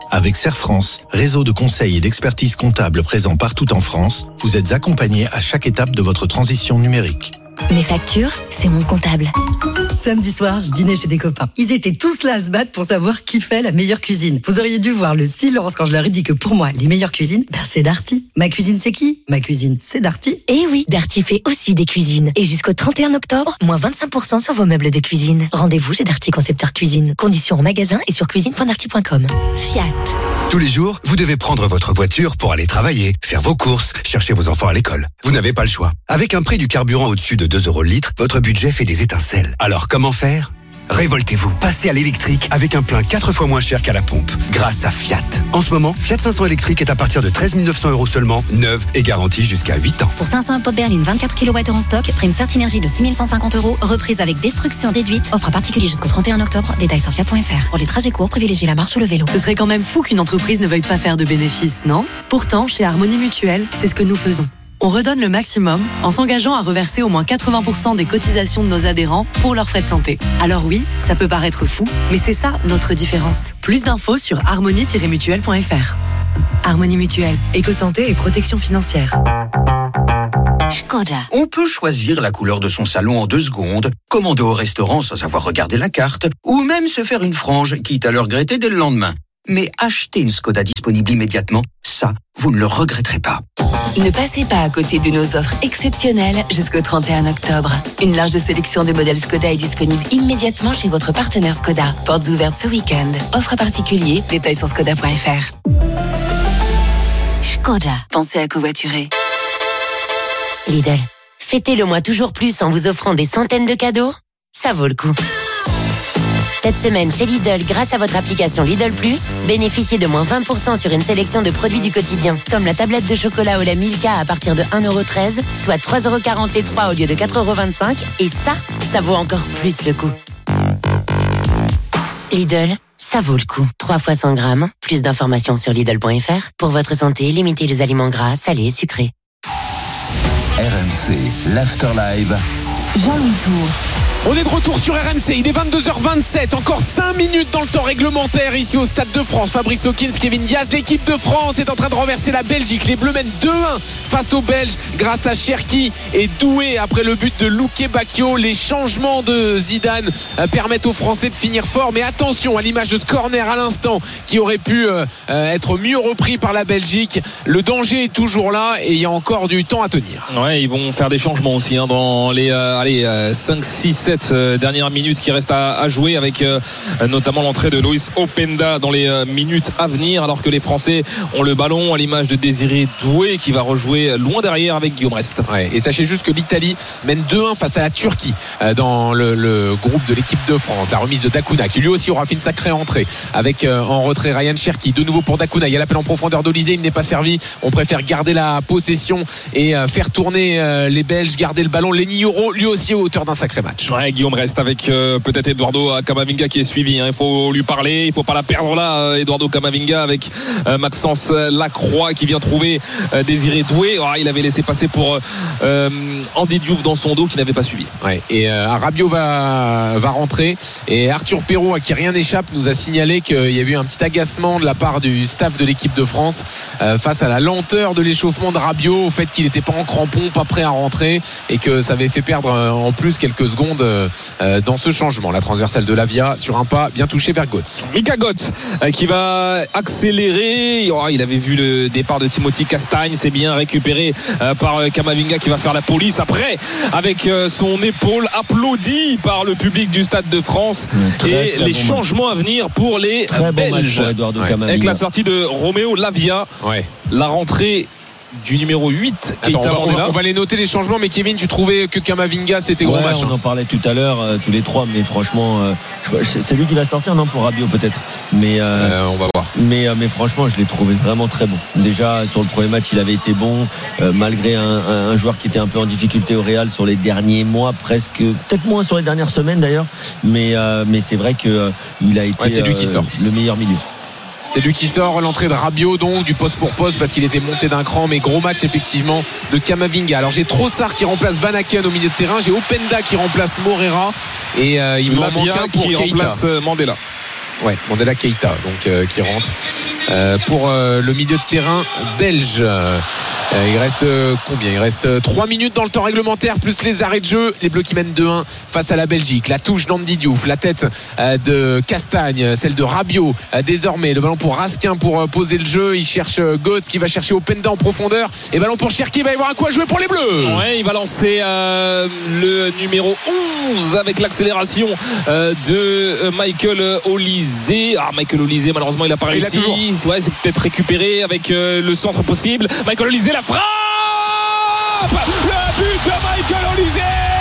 Avec Serre France, réseau de conseils et d'expertise comptable présent partout en France, vous êtes accompagné à chaque étape de votre transition numérique. Mes factures, c'est mon comptable. Samedi soir, je dînais chez des copains. Ils étaient tous là à se battre pour savoir qui fait la meilleure cuisine. Vous auriez dû voir le silence quand je leur ai dit que pour moi, les meilleures cuisines, ben c'est Darty. Ma cuisine, c'est qui? Ma cuisine, c'est Darty. Eh oui, Darty fait aussi des cuisines. Et jusqu'au trente et un octobre, moins vingt-cinq pour cent sur vos meubles de cuisine. Rendez-vous chez Darty Concepteur Cuisine. Conditions en magasin et sur cuisine point darty point com. Fiat. Tous les jours, vous devez prendre votre voiture pour aller travailler, faire vos courses, chercher vos enfants à l'école. Vous n'avez pas le choix. Avec un prix du carburant au-dessus de deux euros le litre, votre budget fait des étincelles. Alors comment faire ? Révoltez-vous. Passez à l'électrique avec un plein quatre fois moins cher qu'à la pompe, grâce à Fiat. En ce moment, Fiat cinq cents électrique est à partir de treize mille neuf cents euros seulement, neuve et garantie jusqu'à huit ans. Pour cinq cents pop berline vingt-quatre kilowattheures en stock, prime Certinergie de six mille cent cinquante euros, reprise avec destruction déduite, offre à particulier jusqu'au trente et un octobre, détails sur fiat point f r. Pour les trajets courts, privilégiez la marche ou le vélo. Ce serait quand même fou qu'une entreprise ne veuille pas faire de bénéfices, non ? Pourtant, chez Harmonie Mutuelle, c'est ce que nous faisons. On redonne le maximum en s'engageant à reverser au moins quatre-vingts pour cent des cotisations de nos adhérents pour leurs frais de santé. Alors oui, ça peut paraître fou, mais c'est ça notre différence. Plus d'infos sur harmonie tiret mutuelle point f r. Harmonie Mutuelle, éco-santé et protection financière. Skoda. On peut choisir la couleur de son salon en deux secondes, commander au restaurant sans avoir regardé la carte, ou même se faire une frange, quitte à le regretter dès le lendemain. Mais acheter une Skoda disponible immédiatement, ça, vous ne le regretterez pas. Ne passez pas à côté de nos offres exceptionnelles jusqu'au trente et un octobre. Une large sélection de modèles Skoda est disponible immédiatement chez votre partenaire Skoda. Portes ouvertes ce week-end. Offre à particulier, détails sur skoda point f r. Skoda. Pensez à covoiturer. Lidl, fêtez le mois toujours plus en vous offrant des centaines de cadeaux. Ça vaut le coup. Cette semaine, chez Lidl, grâce à votre application Lidl Plus, bénéficiez de moins vingt pour cent sur une sélection de produits du quotidien, comme la tablette de chocolat au lait Milka à partir de un euro treize, soit trois euros quarante-trois au lieu de quatre euros vingt-cinq, et ça, ça vaut encore plus le coup. Lidl, ça vaut le coup. trois fois cent grammes, plus d'informations sur Lidl point f r. Pour votre santé, limitez les aliments gras, salés et sucrés. R M C, l'Afterlive. Jean-Louis Tour. On est de retour sur R M C, il est vingt-deux heures vingt-sept, encore cinq minutes dans le temps réglementaire ici au Stade de France. Fabrice Hawkins, Kevin Diaz, l'équipe de France est en train de renverser la Belgique. Les Bleus mènent deux un face aux Belges grâce à Cherki et Doué après le but de Louké Bacchio. Les changements de Zidane permettent aux Français de finir fort, mais attention à l'image de ce corner à l'instant qui aurait pu être mieux repris par la Belgique. Le danger est toujours là et il y a encore du temps à tenir. Ouais, ils vont faire des changements aussi hein, dans les euh, allez, euh, cinq, six, sept dernières minutes qui restent à, à jouer avec euh, notamment l'entrée de Loïs Openda dans les euh, minutes à venir alors que les Français ont le ballon à l'image de Désiré Doué qui va rejouer loin derrière avec Guillaume Rest. Ouais, et sachez juste que l'Italie mène deux un face à la Turquie euh, dans le, le groupe de l'équipe de France. La remise de Dacuna qui lui aussi aura fait une sacrée entrée avec euh, en retrait Ryan Cherki. De nouveau pour Dacuna, il y a l'appel en profondeur d'Olysée, il n'est pas servi. On préfère garder la possession et euh, faire tourner euh, les Belges, garder le ballon. Lenny Yoro lui aussi à hauteur d'un sacré match. Ouais, Guillaume reste avec euh, peut-être Eduardo Camavinga qui est suivi hein. Il faut lui parler, il faut pas la perdre là euh, Eduardo Camavinga avec euh, Maxence Lacroix qui vient trouver euh, Désiré Doué. Oh, il avait laissé passer pour euh, Andy Diouf dans son dos qui n'avait pas suivi. Ouais, et euh, Rabiot va, va rentrer et Arthur Perrault à qui rien n'échappe nous a signalé qu'il y avait eu un petit agacement de la part du staff de l'équipe de France euh, face à la lenteur de l'échauffement de Rabiot, au fait qu'il n'était pas en crampon, pas prêt à rentrer et que ça avait fait perdre euh, en plus quelques secondes euh, dans ce changement. La transversale de Lavia sur un pas bien touché vers Götze. Mika Götze euh, qui va accélérer. Oh, il avait vu le départ de Timothy Castagne, c'est bien récupéré euh, par euh, Camavinga qui va faire la police après avec euh, son épaule applaudi par le public du Stade de France. Très, et très les bon changements match. À venir pour les très Belges bon ouais. Avec la sortie de Roméo Lavia, ouais. La rentrée du numéro huit. Attends, on, va, on, va, on va les noter les changements, mais Kevin, tu trouvais que Camavinga c'était gros ouais, match on hein. en parlait tout à l'heure euh, tous les trois, mais franchement euh, c'est lui qui va sortir non pour Rabiot peut-être mais euh, euh, on va voir mais, euh, mais franchement je l'ai trouvé vraiment très bon. Déjà sur le premier match il avait été bon euh, malgré un, un, un joueur qui était un peu en difficulté au Real sur les derniers mois, presque peut-être moins sur les dernières semaines d'ailleurs, mais, euh, mais c'est vrai qu'il euh, a été ouais, c'est lui qui euh, sort. Le meilleur milieu. C'est lui qui sort, l'entrée de Rabiot donc du poste pour poste parce qu'il était monté d'un cran, mais gros match effectivement de Camavinga. Alors j'ai Trossard qui remplace Van Aken au milieu de terrain, j'ai Openda qui remplace Morera et euh, il m'en manque un pour qui Keita. remplace Mandela. Ouais, Mandela Keita donc euh, qui rentre. euh, pour euh, le milieu de terrain belge. Euh, il reste euh, combien Il reste trois minutes dans le temps réglementaire, plus les arrêts de jeu. Les Bleus qui mènent deux un face à la Belgique. La touche d'Andy Diouf, la tête euh, de Castagne, celle de Rabiot. Euh, désormais, le ballon pour Raskin pour euh, poser le jeu. Il cherche euh, Götze qui va chercher Openda en profondeur. Et ballon pour Cherki, il va y avoir un coup à jouer pour les Bleus. Ouais, il va lancer euh, le numéro onze avec l'accélération euh, de euh, Michael Olysée. Ah, Michael Olysée, malheureusement, il n'a pas réussi. Il ouais, c'est peut-être récupéré avec euh, le centre possible. Michael Olysée, la frappe, le but de Michael Olysée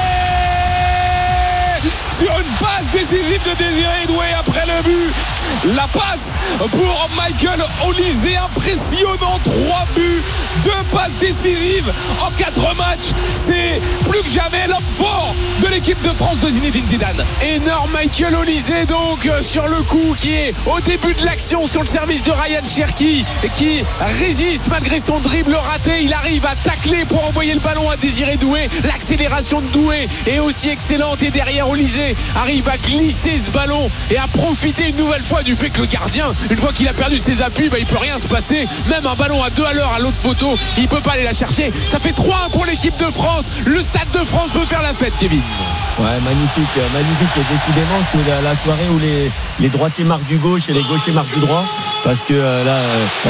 sur une passe décisive de Désiré Doué après le but. La passe pour Michael Olysée, impressionnant. Trois buts, deux passes décisives en quatre matchs. C'est plus que jamais l'homme fort de l'équipe de France de Zinedine Zidane. Énorme Michael Olysée donc sur le coup, qui est au début de l'action sur le service de Ryan Cherki, qui résiste malgré son dribble raté. Il arrive à tacler pour envoyer le ballon à Désiré Doué. L'accélération de Doué est aussi excellente et derrière Olysée arrive à glisser ce ballon et à profiter une nouvelle fois du fait que le gardien, une fois qu'il a perdu ses appuis, bah, il peut rien se passer. Même un ballon à deux à l'heure à l'autre poteau, il peut pas aller la chercher. Ça fait trois un pour l'équipe de France. Le Stade de France peut faire la fête, Kevin. Ouais, magnifique, magnifique. Décidément, c'est la, la soirée où les, les droitiers marquent du gauche et les gauchers marquent du droit. Parce que euh, là, euh,